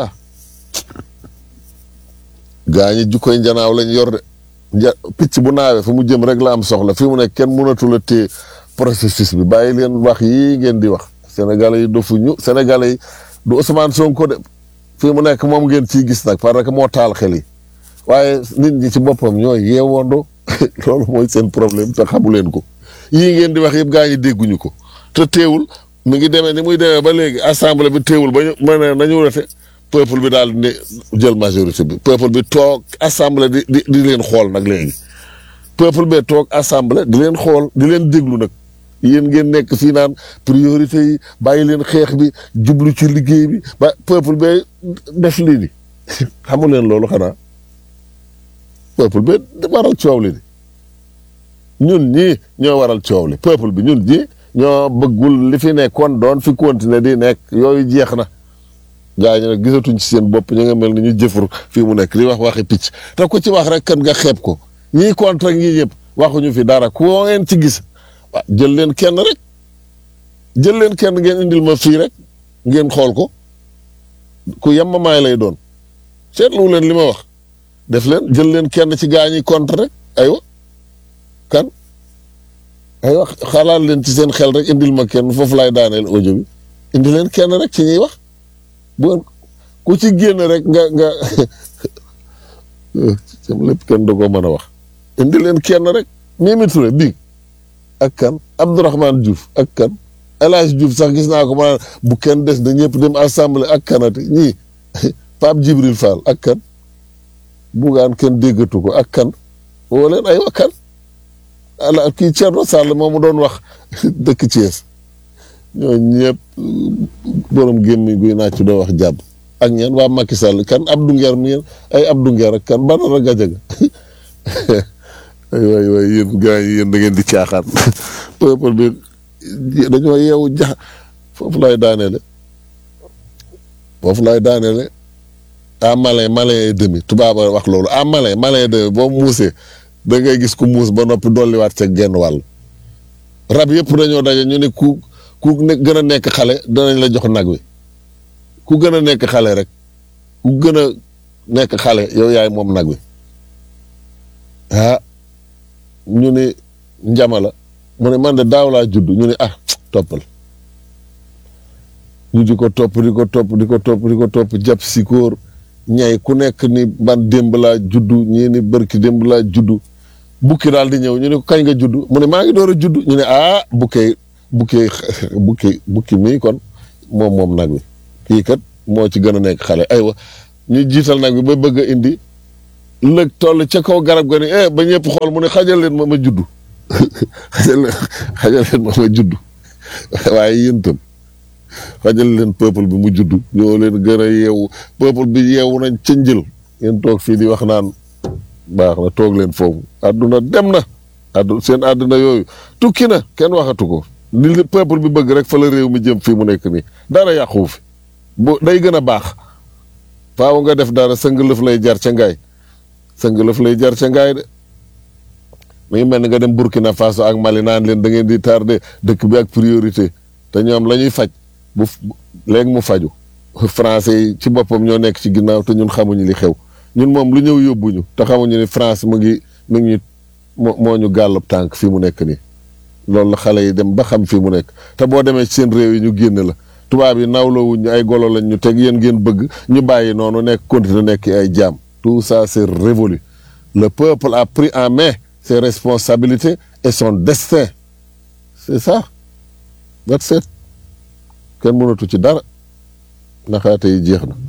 gaañi jukkoy njanaaw lañ yor de picc bu naawee fu mu jëm rek la am soxla fi mu nekk kenn mënatul a téye processus bi bàyyi leen wax yii ngeen di wax sénégalais yi dofuñu sénégalais yi du Ousmane Sonko de fi mu nekk moom ngeen ciy gis nag parce que moo taal xel yi waaye nit ñi ci boppam ñooy yeewandoo loolu mooy seen problème te xamu leen ko yii ngeen di wax yëpp gaañi dégguñu ko te teewul mi ngi demee ni muy demee ba léegi assemblée bi teewul ba ñu mën ne nañu rete peuple bi daal di jël majorité bi peuple bi toog assemblée di leen xool nag léegi peuple bee toog assemblée di leen xool di leen déglu nag yéen ngeen nekk fii naan priorité yi bàyyi leen xeex bi jublu ci liggéey bi ba peuple bee def lii di xamu leen loolu xanaa peuple bee waral coow li di ñun ñii ñoo waral coow li peuple bi ñun ñii ñoo bëggul li fi nekkoon doon fi continuer di nekk yooyu jeex na gaa ñi nag gisatuñ ci seen bopp ñu nga mel ni ñu jëfur fii mu nekk di wax waxi picc te ku ci wax rek kan nga xeeb ko ñii contre ñii ñëpp waxuñu fi dara ku ngeen ci gis waaw jël leen kenn rek jël leen kenn ngeen indil ma fii rek ngeen xool ko ku yemamaay lay doon seetlu leen li ma wax def leen jël leen kenn ci gaa ñi contre rek aywa kan aywa xalaat leen ci seen xel rek indil ma kenn foofu laay daaneel audio bi indi leen kenn rek ci ñuy wax bu ku ci génn rek nga sam lépp kenn da ko mën a wax indi leen kenn rek Mimi Touré bi ak kan Abdourahmane Diouf ak kan El Hadj Diouf sax gis naa ko ma bu kenn des na ñëpp dem assemblée ak kanati ñii Pape Djibril Fall ak kan Bougane kenn déggatu ko ak kan woo leen ay wa kan ala kii Thierno Sall moomu doon wax dëkk Thiès ñoo ñëpp borom gémmiñ guy naaj doo wax jàpp ak ñeen waa Macky Sall kan Abdou Nguer mi ay Abdou Nguer ak kan Badara Gadiaga ay waay yéen gars yi yéen da ngeen di caaxaan peuple bi dañoo yeewu foofu lay daaneele malin et demi tubaab wax loolu malin et demi boo muusee da ngay gis ku muus ba noppi dolliwaat ca genn wàll rab yëpp dañoo daje ñu ne ku gën a nekk xale danañ la jox nag wi ku gën a nekk xale rek ku gën a nekk xale yow yaay moom nag wi ñu ne njama la mu ne man de daaw laa judd ñu ne toppal ñu di ko topp jàpp sikóor ñay ku nekk ni ban démb laa juddu ñii ni bërki démb laa juddu bukki daal di ñëw ñu ne ko kañ nga juddu mu ne maa ngi door a juddu ñu ne bukki mii kon moom nag wi kii kat moo ci gën a nekk xale aywa ñu jiital nag bi ba bëgg a indi lëg toll ca kaw garab ga ni ba ñëpp xool mu ne xajal leen ma juddu xajal leen ma juddu waaye yéen tam xajal leen peuple bi mu juddu ñoo leen gën a yeewu peuple bi yeewu nañ ca njël ngeen toog fii di wax naan baax na toog leen foofu àdduna dem na seen àdduna yooyu tukki na kenn waxatu ko li peuple bi bëgg rek fa la réew mi jëm fii mu nekk nii dara yàqu fi bu day gën a baax faaw nga def dara sëngalëf lay jar ca ngaay sëngalëf lay jar ca ngaay de mi ngi mel ni nga dem Burkina Faso ak Mali naan leen da ngeen di tardé dëkk bi ak priorité te ñoom la ñuy faj bu léegi mu faju français yi ci boppam ñoo nekk ci ginnaaw te ñun xamuñu li xew ñun moom lu ñëw yóbbuñu te xamuñu ni France mu ngi moo ñu gàllab tànk fii mu nekk nii loolu la xale yi dem ba xam fii mu nekk te boo demee ci seen réew yi ñu génn la tubaab yi nawlawuñ ñu ay golo lañ ñu teg yéen ngeen bëgg ñu bàyyi noonu nekk continuer nekk ay jaam tout ça c'est révolu le peuple a pris en main ses responsabilités et son destin c'est ça that's it kenn mënatu ci dara naxaate yi jeex na.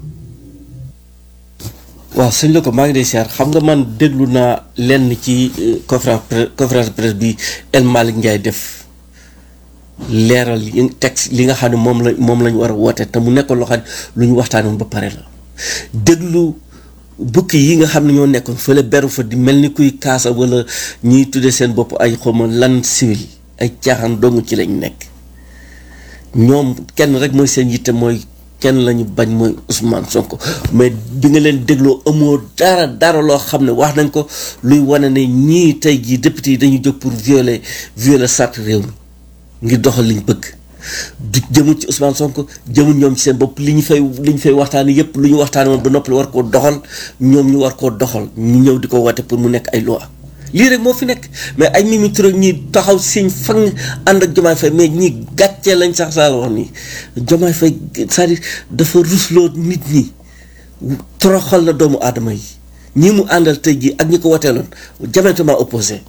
waaw sëñ la ko maa ngi lay siyaar xam nga man déglu naa lenn ci conférence presse bi El Malick Ndiaye def leeral texte li nga xam ne moom lañ war a woote te mu nekkoon loo xam ne lu ñu waxtaanoon ba pare la déglu bukki yi nga xam ne ñoo nekkoon fële beru fa di mel ni kuy kaasa wala ñiy tuddee seen bopp ay xawma lan civil ay caaxaan dong ci lañ nekk ñoom kenn rek mooy seen yitte mooy kenn lañu bañ mooy Ousmane Sonko mais bi nga leen dégloo amoo dara loo xam ne wax nañ ko luy wane ne ñii tey jii député yi dañuy jóg pour violer charte réew mi ngir doxal liñ bëgg du jëmul ci Ousmane Sonko jëmul ñoom ci seen bopp li ñu fay waxtaanee yépp lu ñu waxtaanee woon ba noppi war koo doxal ñoom ñu war koo doxal ñu ñëw di ko wate pour mu nekk ay loi lii rek moo fi nekk mais ay Mimi Touré ñi taxaw siñ fang ànd ak Diomaye Faye mais ñi gàccee lañ sax saa wax ni Diomaye Faye c'est-à-dire dafa rusloo nit ñi toroxal na doomu aadama yi ñi mu àndal tey jii ak ñi ko wateeloon diamétralement opposé.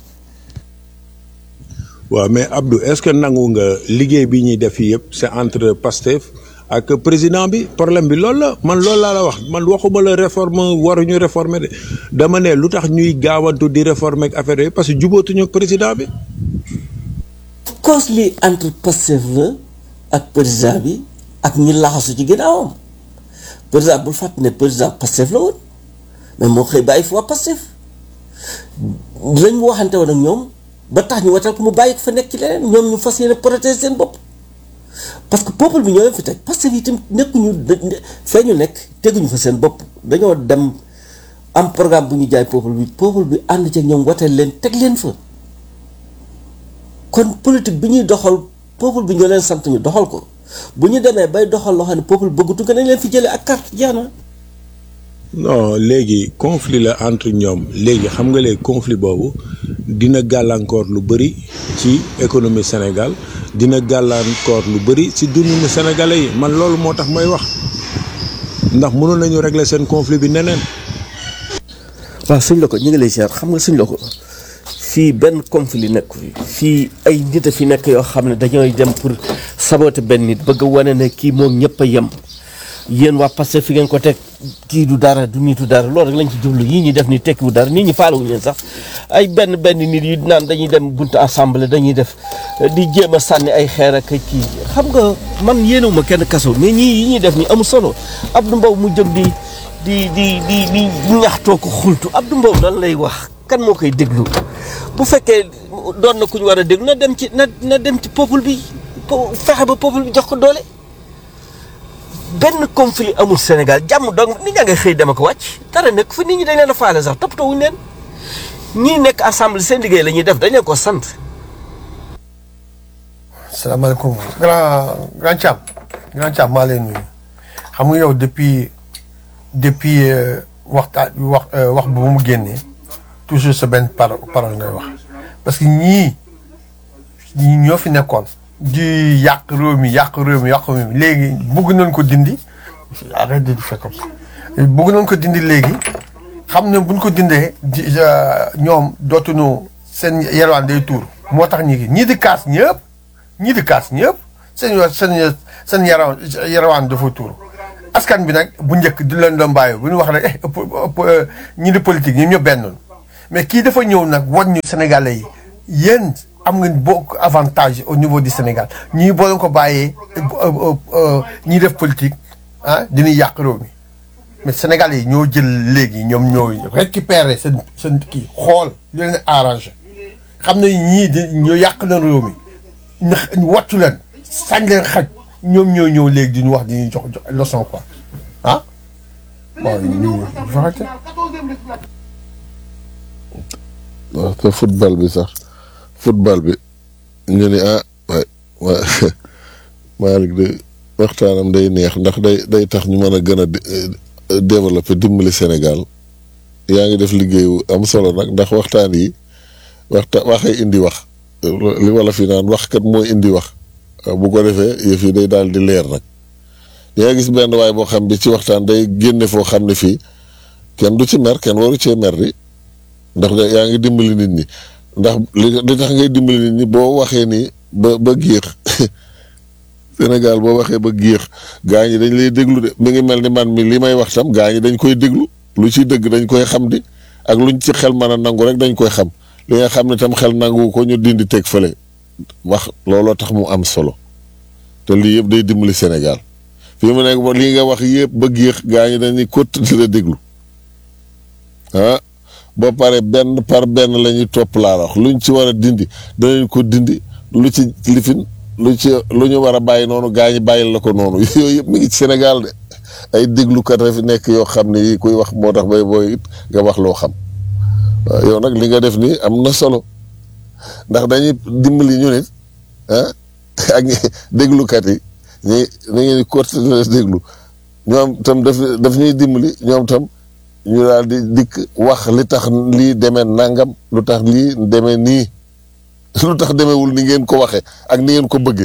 waaw mais Abdou est-ce que nangu nga liggéey bi ñuy def yëpp c'est entre Pastef ak président bi problème bi loolu la man loolu laa la wax man waxuma la réforme waruñu réformer de dama ne lu tax ñuy gaawantu di réformer ak affaire yooyu parce que jubóotuñu ak président bi. cause li entre Pastef la ak président bi ak ñi laxasu ci ginnaawam président bul fàtte ne président Pastef la woon mais moo xëy bàyyi fi waa Pastef lañ waxante woon ak ñoom ba tax ñu watal ko mu bàyyi ko fa nekk ci leneen ñoom ñu fas yéene protéger seen bopp. parce que peuple bi ñoo leen fi teg parce que itam nekkuñu fee ñu nekk teguñu fa seen bopp dañoo dem am programme bu ñu jaay peuple bi ànd ci ñoom wateel leen teg leen fa kon politique bi ñuy doxal peuple bi ñoo leen sant ñu doxal ko bu ñu demee bay doxal loo xam ne peuple bëggatu ko nañ leen fi jëlee ak carte jeex na. non léegi conflit la entre ñoom léegi xam nga léegi conflit boobu dina gàllankoor lu bëri ci économie Sénégal dina gàllankoor lu bëri ci dundinu sénégalais yi man loolu moo tax may wax ndax mënoon nañu régler seen conflit bi neneen. waaw sëñ la ko ñu ngi lay ziar xam nga sëñ la ko fii benn conflit nekk fii ay nit a fi nekk yoo xam ne dañooy dem pour saboter benn nit bëgg a wane ne kii moom ñëpp a yem. yéen waa Pastef fi ngeen ko teg kii du dara du nitu dara loolu rek lañ ci jublu yii ñuy def ni tekkiwu dara nit ñi faalawuñu leen sax ay benn nit yu naan dañuy dem buntu assemblée dañuy def di jéem a sànni ay xeer ak kii xam nga man yéenewuma kenn kaso mais ñii yi ñuy def ni amul solo Abdou Mbow mu jóg di ñaxtoo ko xultu Abdou Mbow lan lay wax kan moo koy déglu bu fekkee doon na ku ñu war a déglu na dem ci peuple bi fexe ba peuple bi jox ko doole. benn conflit amul Sénégal jàmm donc nit ñaa ngay xëy dem ak wàcc dara nekk fi nit ñi dañ leen a faale sax toppatoo wuñu leen ñii nekk assemblée seen liggéey la ñuy def dañ leen ko sant. salaamaaleykum grand Thiam maa leen nuyu xam nga yow depuis wax bu mu génnee toujours sa benn parole ngay wax parce que ñii ñoo fi nekkoon. di yàq réew mi léegi bëgg nañ ko dindi arrête de faire comme ça bëgg nañ ko dindi léegi xam ne buñ ko dindee ñoom dootuñu seen yelwaan day tuur moo tax ñii di kaas ñëpp seen yelwaan dafa tuur askan bi nag bu njëkk di leen doon bàyyi bu ñu wax rek ñi di politique ñi ñëpp benn mais kii dafa ñëw nag wan ñu Sénégalais yi yéen am ngeen bokk avantage au niveau du Sénégal ñii boo leen ko bàyyee ñi def politique dinañ yàq réew mi mais Sénégalais yi ñoo jël léegi ñoom ñoo récupérer seen kii xool li leen arrangé xam ne ñii ñoo yàq na réew mi ñu wattu leen sañ leen xaj ñoom ñoo ñëw léegi di ñu wax di ñu jox leçon quoi bon ñu waxate. waaw te football bi ñu ne waay Malick de waxtaanam day neex ndax day tax ñu mën a gën a développer dimbali Sénégal yaa ngi def liggéeyu am solo nag ndax waxtaan yi waxee indi wax li wala fi naan wax kat mooy indi wax bu ko defee yëf yi day daal di leer nag yaa gis benn waay boo xam bi ci waxtaan day génne foo xam ne fii kenn du ci mer kenn waru cee mer di ndax yaa ngi dimbali nit ñi ndax li tax ngay dimbali nit ñi boo waxee nii ba géex Sénégal boo waxee ba géex gaa ñi dañ lay déglu de mi ngi mel ni man mi li may wax tam gaa ñi dañ koy déglu lu ci dëgg dañ koy xam di ak luñ ci xel mën a nangu rek dañ koy xam li nga xam ne tam xel nangu ko ñu dindi teg fële wax looloo tax mu am solo te lii yëpp day dimbali Sénégal fii mu nekk lii nga wax yëpp ba géex gaa ñi dañuy continuer la déglu boo paree benn par benn la ñuy topp laa wax luñ ci war a dindi danañ ko dindi lu ci lifin lu ñu war a bàyyi noonu gaa ñi bàyyil la ko noonu yooyu yëpp mi ngi ci Sénégal de ay déglukat a fi nekk yoo xam ne yi kuy wax moo tax bay booy it nga wax loo xam waaw yow nag li nga def nii am na solo ndax dañuy dimbali ñu nit ak déglukat yi ñi ngeen continuer déglu ñoom tam daf ñuy dimbali ñoom tam ñu daal di dikk wax li tax lii demee nangam lu tax lii demee nii lu tax demeewul ni ngeen ko waxee ak ni ngeen ko bëggee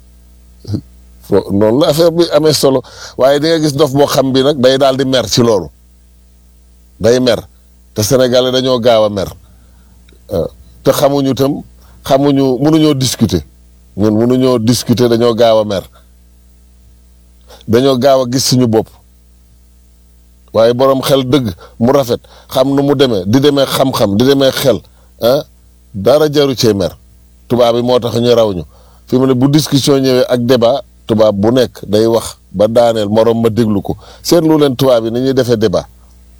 noonu la affaire bi amee solo waaye di nga gis dof boo xam bi nag day daal di mer ci loolu day mer te Sénégalais dañoo gaaw a mer te xamuñu tam mënuñoo discuter ñun mënuñoo discuter dañoo gaaw a mer dañoo gaaw a gis suñu bopp waaye boroom xel dëgg mu rafet xam nu mu demee di demee xam-xam di demee xel dara jaru cee mer tubaab bi moo tax ñu raw ñu fi mu ne bu discussion ñëwee ak débat tubaab bu nekk day wax ba daaneel moroom ma déglu ko seetlu leen tubaab yi ni ñuy defee débat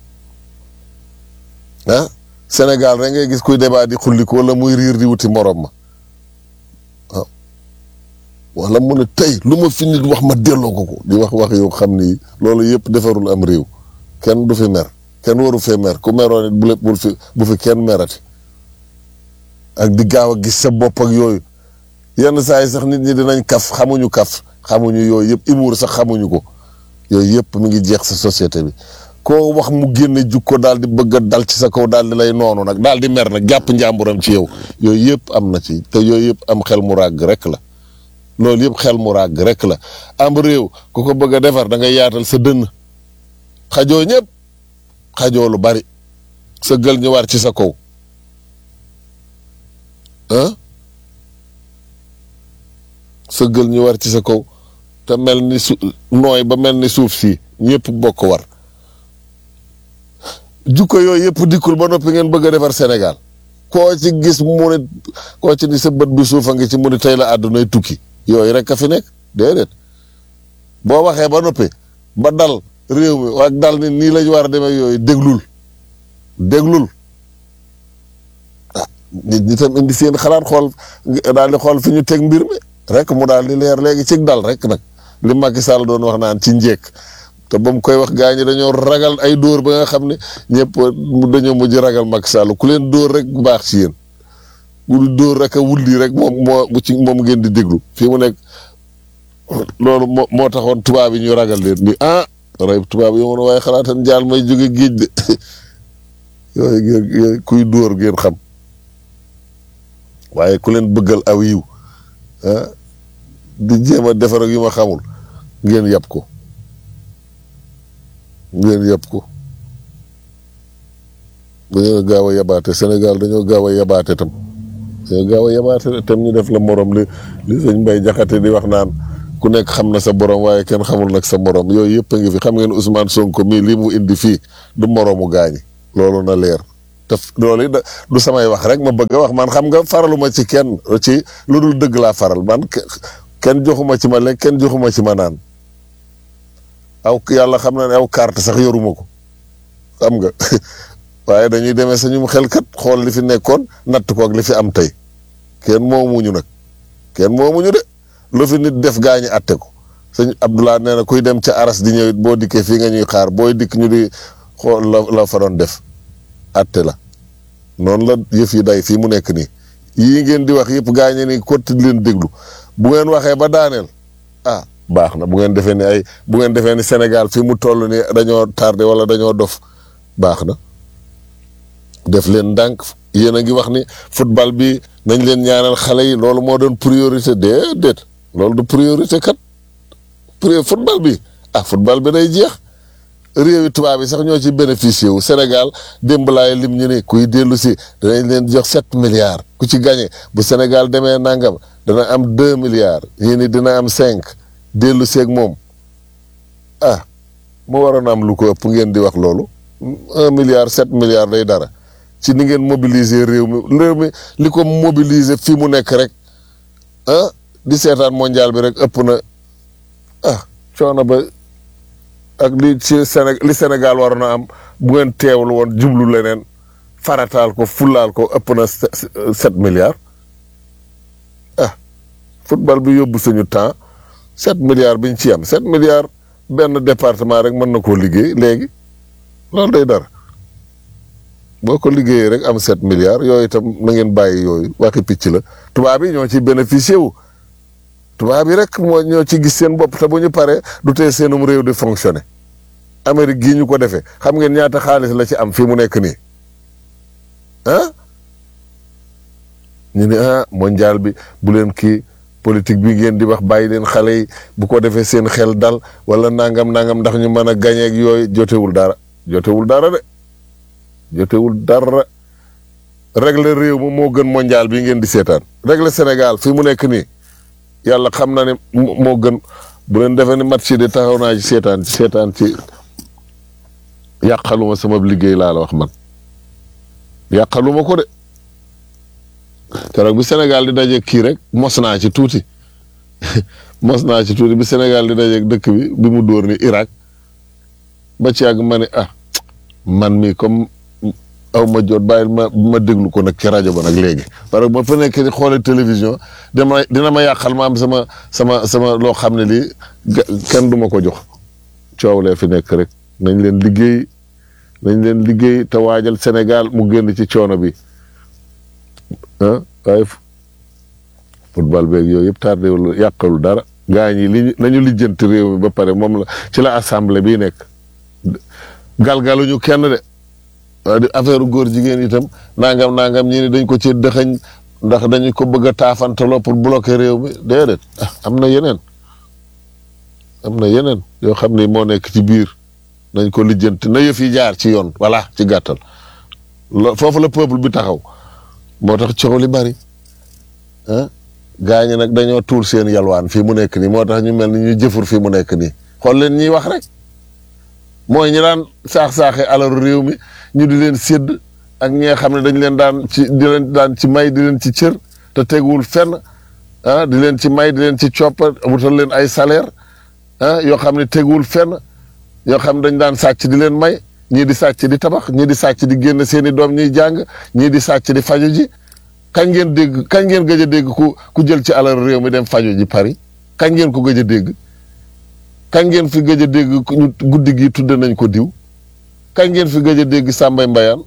Sénégal rek ngay gis kuy débat di xulliko wala muy riir di wuti moroom ma waaw wala mu ne tey lu ma fi nit wax ma delloo ko di wax yoo xam ni loolu yëpp defarul am réew kenn du fi mer kenn waru fee mer ku meroon it bu fi kenn merati ak di gaaw a gis sa bopp ak yooyu yenn saa yi sax nit ñi dinañ xamuñu yooyu yëpp humour sax xamuñu ko yooyu yëpp mi ngi jeex sa société bi koo wax mu génne jukko daal di bëgg a dal ci sa kaw daal di lay noonu nag daal di mer nag jàpp njàmburam ci yow yooyu yëpp am na ci te yooyu yëpp am xel mu ràgg rek la loolu yëpp xel mu ràgg rek la am réew ku ko bëgg a defar da ngay yaatal sa dënn xajoo ñëpp xajoo lu bari sa gël ñu war ci sa kaw sa gël ñu war ci sa kaw te mel ni nooy ba mel ni suuf si ñëpp bokk war jukko yooyu yëpp dikkul ba noppi ngeen bëgg a defar Sénégal koo ci gis mu ne koo ci ni sa bët bi suufa ngi ci mu ne tey la àddunay tukki yooyu rek a fi nekk déedéet boo waxee ba noppi ba dal réew mi ak dal ni nii lañu war a demee yooyu déglul nit ñi tam indi seen xalaat xool daal di xool fi ñu teg mbir mi rek mu daal di leer léegi ci dal rek nag li Macky Sall doon wax naan ci njekk te ba mu koy wax gaa ñi dañoo ragal ay dóor ba nga xam ne ñëpp dañoo mujj ragal Macky Sall ku leen dóor rek baax ci yéen ku dóor rek a wulli rek moom ngeen di déglu fii mu nekk loolu moo taxoon tubaab yi ñu ragal leen ni rey tubaab yi moom waaye xalaatan jaal may jóge géej de yooyu kuy dóor ngeen xam waaye ku leen bëggal aw yiw di jéem a defar ak yu ma xamul ngeen yab ko ngeen yëpp ko dañoo gaaw a yabaate Sénégal dañoo gaaw a yabaate tam dañoo gaaw a yabaate tam ñu def la morom li sëñ Mbay Jaxate di wax naan ku nekk xam na sa borom waaye kenn xamul nag sa morom yooyu yëpp a ngi fi xam ngeen Ousmane Sonko mii lii mu indi fii du moroomu gaañi loolu na leer te loolu du samay wax rek ma bëgg a wax man xam nga faraluma ci kenn ci lu dul dëgg laa faral man kenn joxuma ci ma lekk kenn joxuma ci ma naan aw yàlla xam na ne aw carte sax yoruma ko xam nga waaye dañuy demee sañum xel kat xool li fi nekkoon natt ko ak li fi am tey kenn moomuñu nag kenn moomuñu de lu fi nit def gaañi atte ko sëñ Abdoulaye nee na kuy dem ca aras di ñëwit boo dikkee fii nga ñuy xaar booy dikk ñu di xool la fa doon def atte la noonu la yëf yi day fii mu nekk nii yii ngeen di wax yëpp gaañe ni kotti leen déglu bu ngeen waxee ba daaneel ah baax na bu ngeen defee ni Sénégal fii mu toll ni dañoo tardé wala dañoo dof baax na def leen ndànk yéen a ngi wax ni football bi nañ leen ñaanal xale yi loolu moo doon priorité déedéet loolu du priorité kat football bi football bi day jeex réewi tubaab yi sax ñoo ci bénéficié wu Sénégal démb laay lim ñu ne kuy dellu si danañ leen jox 7 milliards ku ci gagné bu Sénégal demee nangam dana am 2 milliards yéen it dina am 5 dellu seeg moom mu waroon am lu ko ëpp ngeen di wax loolu 1 milliard 7 milliards day dara ci ni ngeen mobiliser réew mi li ko mobiliser fii mu nekk rek di seetaan mondial bi rek ëpp na coono ba ak li Sénégal waroon a am bu ngeen teewlu woon jublu leneen farataal ko fulaal ko ëpp na 7 milliards football bi yóbbu suñu temps 7 milliards biñ ci am 7 milliards benn département rek mën na koo liggéey léegi loolu day dara boo ko liggéeyee rek am 7 milliards yooyu itam na ngeen bàyyi yooyu waxi picc la tubaab yi ñoo ci bénéficié wu tubaab yi rek ñoo ci gis seen bopp te bu ñu paree du tee seenum réew di fonctionner Amérique gii ñu ko defee xam ngeen ñaata xaalis la ci am fii mu nekk nii ñu ne mondial bi bu leen kii politique bi ngeen di wax bàyyi leen xale yi bu ko defee seen xel dal wala nangam ndax ñu mën a gañeeg yooyu jotewul dara de jotewul dara régler réew mi moo gën mondial bi ngeen di seetaan régler Sénégal fii mu nekk nii yàlla xam na ne moo gën bu leen defee ni match yi de taxaw naa ci seetaan ci yàqaluma sama liggéey laa la wax man yàqaluma ko de keroog bi Sénégal di dajeeg kii rek mos naa ci tuuti bi Sénégal di dajeeg dëkk bi mu dóor ni Irak ba ci yàgg ma ne man mi comme aw ma jot bàyyil ma déglu ko nag ci rajo ba nag léegi parce que ma fa nekk di xoole télévision dina ma yàqal ma am sama loo xam ne lii kenn du ma ko jox coow lee fi nekk rek nañ leen liggéey te waajal Sénégal mu génn ci coono bi waaye football beeg yooyu yëpp tardewul yàqalul dara gaa ñi nañu lijjanti réew mi ba pare moom la ci la assemblée bii nekk galgaluñu kenn de affaire góor jigéen itam nangam ñi ni dañ ko ci dëxañ ndax dañu ko bëgg a taafantaloo pour bloquer réew mi déedéet am na yeneen yoo xam ne moo nekk ci biir nañ ko lijjanti na yëf yi jaar ci yoon voilà ci gàttal foofu la peuple bi taxaw moo tax coow li bari gaañi nag dañoo tuur seen yalwaan fii mu nekk nii moo tax ñu mel ni ñu jëfur fii mu nekk nii xool leen ñiy wax rek mooy ñi daan saax-saaxe alalu réew mi ñu di leen sédd ak ñi nga xam ne dañ leen daan ci may di leen ci cër te teguwul fenn di leen ci may di leen ci coppa wutal leen ay salaire yoo xam ne teguwul fenn yoo xam ne dañ daan sàcc di leen may ñii di sàcc di tabax ñii di sàcc di génn seeni doom ñuy jàng ñii di sàcc di faju ji kañ ngeen gëj a dégg ku jël ci alal réew mi dem faju ji Paris kañ ngeen ko gëj a dégg kañ ngeen fi gëj a dégg guddi gi tudde nañ ko diw kañ ngeen fi gëj a dégg Sambay Mbayaan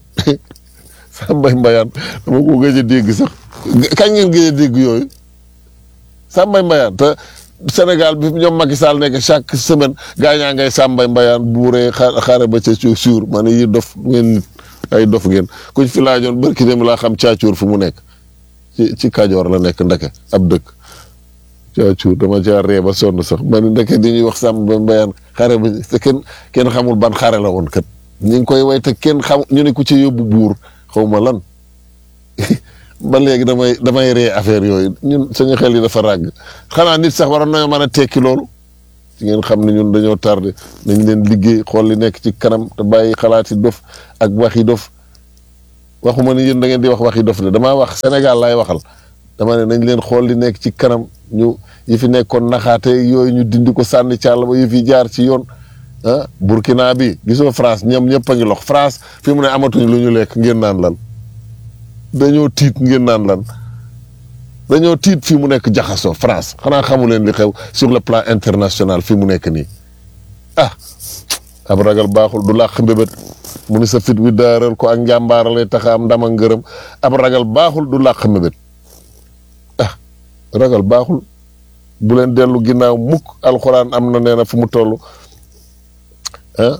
dama ko gëj a dégg sax kañ ngeen gëj a dégg yooyu Sambay Mbayaan te Sénégal bi ñoom Macky Sall nekk chaque semaine gaañaa ngay Sambay Mbayaan buuree xare ba ca suur ma ne yi dof ngeen nit ay dof ngeen kuñ fi laajoon barki dem laa xam caacuur fu mu nekk ci Kajoor la nekk ndeke ab dëkk coocu dama caa ree ba sonn sax man ndeke di ñuy wax sàmm ba mbayaan xare ba te kenn xamul ban xare la woon kat ñu ngi koy way te kenn xam ñu ne ku ci yóbbu buur xaw ma lan ba léegi damay ree affaire yooyu ñun suñu xel yi dafa ràgg xanaa nit sax waroon nañoo mën a tekki loolu ci ngeen xam ne ñun dañoo tardé nañ leen liggéey xool li nekk ci kanam te bàyyi xalaati dof ak waxi dof waxuma ni yéen da ngeen di wax waxi dof de damaa wax Sénégal laay waxal dama ne nañ leen xool li nekk ci kanam ñu yi fi nekkoon naxaate yooyu ñu dindi ko sànni càll ba yi fi jaar ci yoon ah Burkina bi gisoo France ñoom ñëpp a ngi lox France fi mu ne amatuñ lu ñu lekk ngeen naan lan dañoo tiit ngeen naan lan dañoo tiit fii mu nekk jaxasoo France xanaa xamu leen li xew sur le plan international fii mu nekk nii ah ab ragal baaxul du làq mbébét mu ni sa fit wi daaral ko ak njàmbaara lay tax am ndam ak ngërëm ab ragal baaxul du làq mbébét ah ragal baaxul bu leen dellu ginnaaw mukk alxuraan am na nee na fu mu toll ah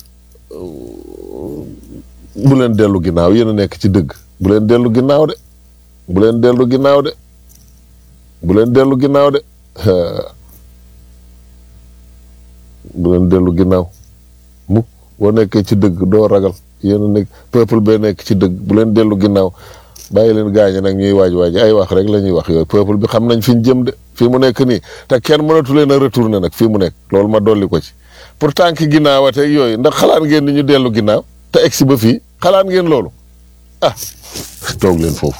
bu leen dellu ginnaaw yéen a nekk ci dëgg bu leen dellu ginnaaw de bu leen dellu ginnaaw de bu leen dellu ginnaaw de bu leen dellu ginnaaw mukk boo nekkee ci dëgg doo ragal yéen a nekk peuple bee nekk ci dëgg bu leen dellu ginnaaw bàyyi leen gaañe nag ñuy waaj ay wax rek la ñuy wax yooyu peuple bi xam nañ fi ñu jëm de fii mu nekk nii te kenn mënatu leen a retourner nag fii mu nekk loolu ma dolli ko ci pourtant ki ginnaawateeg yooyu ndax xalaat ngeen ni ñu dellu ginnaaw te egsi ba fii xalaat ngeen loolu ah toog leen foofu.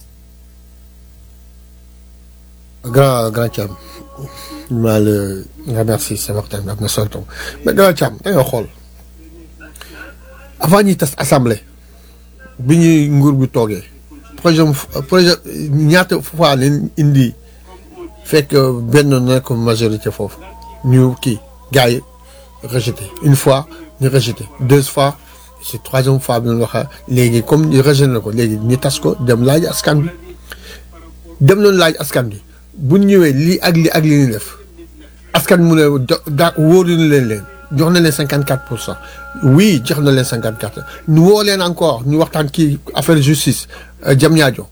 grand Thiam maa la remercie sa waxtaan am na solo mais grand Thiam da nga xool avant ñuy tas assemblée bi ñuy nguur bi toogee projet ñaata fois leen indi fekk benn nekk majorité foofu ñu kii gars yi rejeté une fois ñu rejeté deux fois c'est troisième fois bi ñu wax léegi comme ñu rejeté na ko léegi ñu tas ko dem laaj askan bi dem nañu laaj askan bi bu ñëwee lii ak lii ak li ñu def askan mu ne daa wóoru na leen jox na leen 54%. Oui jox na leen 54 ñu woo leen encore ñu waxtaan kii affaire justice jam ñaajo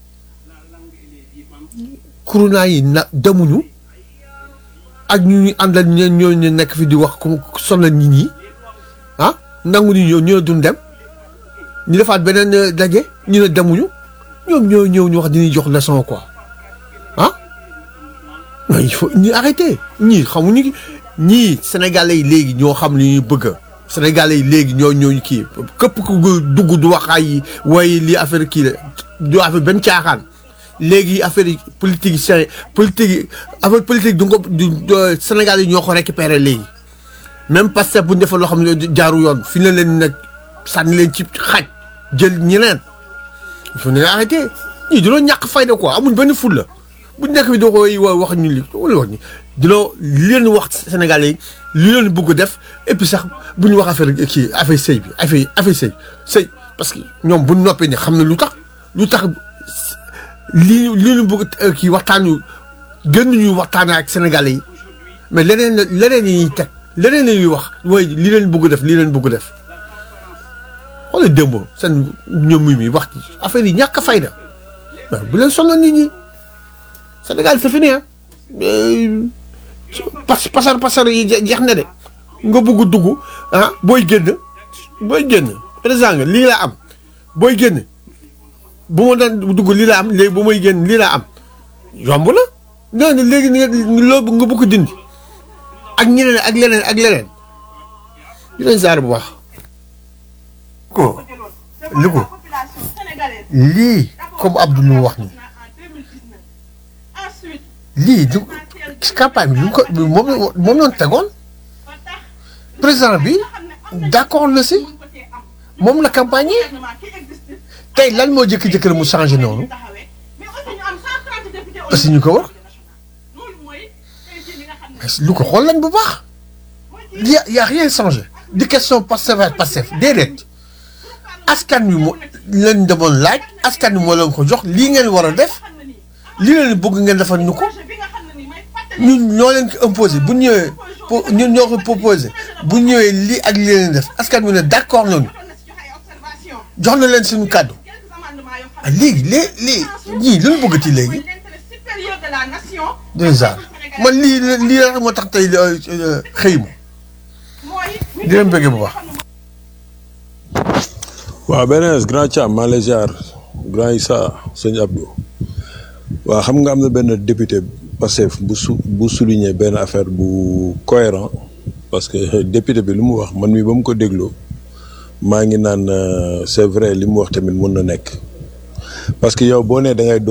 kuruna yi na demuñu ak ñu àndal ñoo ñu nekk fi di wax comme sonal nit ñi ah nangu ni ñoo duñ dem ñu defaat beneen daje ñu ne demuñu ñoom ñoo ñëw ñu wax dañuy jox leçon quoi ah mais il faut ñu arrêter ñii xamuñu ñii sénégalais yi léegi ñoo xam li ñuy bëgg sénégalais yi léegi ñoo kii képp ku dugg du wax ay waaye lii affaire kii la du affaire benn caaxaan léegi affaire politique yi affaire politique du sénégalais yi ñoo ko récupéré léegi même parce que bu ñu defee loo xam ne jaaru yoon fi na leen nag sànni leen ci xaj jël ñeneen il faut ne arrêter ñii dinoo ñàkk fayda quoi amuñ benn fulla bu nekk bi doo koy wax ñu li wax ni dinoo li leen wax sénégalais yi li leen bëgg def et puis sax bu ñu wax affaire kii affaire sëy bi affaire sëy parce que ñoom bu noppee ni xam ne lu tax li leen bëgg kii waxtaan yu gën ñu waxtaan ak sénégalais yi mais leneen yi ñuy teg leneen la ñuy wax mooy li leen bëgg def wala démb seen ñoom mi wax ci affaire yi ñàkk a fayda bu leen sonal nit ñi Sénégal c'est fini ah pasar yi jeex na de nga bëgg dugg ah booy génn président nga lii laa am booy génn bu ma daan dugg lii laa am léegi bu may génn lii laa am yomb na non léegi loo nga bëgg dindi ak ñeneen ak leneen di leen saar bu baax ko lii comme Abdou lu wax ni lii du campagne bi ko moom noonu tegoon président bi d'accord na si moom la campagne tey lan moo jëkk-jëkk mu changé noonu parce que ñu ko wax mais lu ko xool lan bu baax y a rien changé di question Pastef déedéet askan wi moo leen demoon laaj askan wi moo leen ko jox lii ngeen war a def lii leen bëgg ngeen defal ñu ko ñun ñoo leen ko imposé bu ñëwee ñun ñoo ko proposé bu ñëwee lii ak lii leen def askan wi ne d'accord nañu jox na leen suñu kàddu léegi ñii lu ñu bëggati léegi déjà man lii rek moo tax tey xëy ma di leen bëggee bu baax. waaw beneen grand Thiam maa lay ziar grand Issa sëñ Abdou waaw xam nga am na benn député Pastef bu souligner benn affaire bu cohérent parce que député bi lu mu wax man mi ba mu ko dégloo maa ngi naan c'est vrai li mu wax tamit mën na nekk parce que yow boo nee da ngay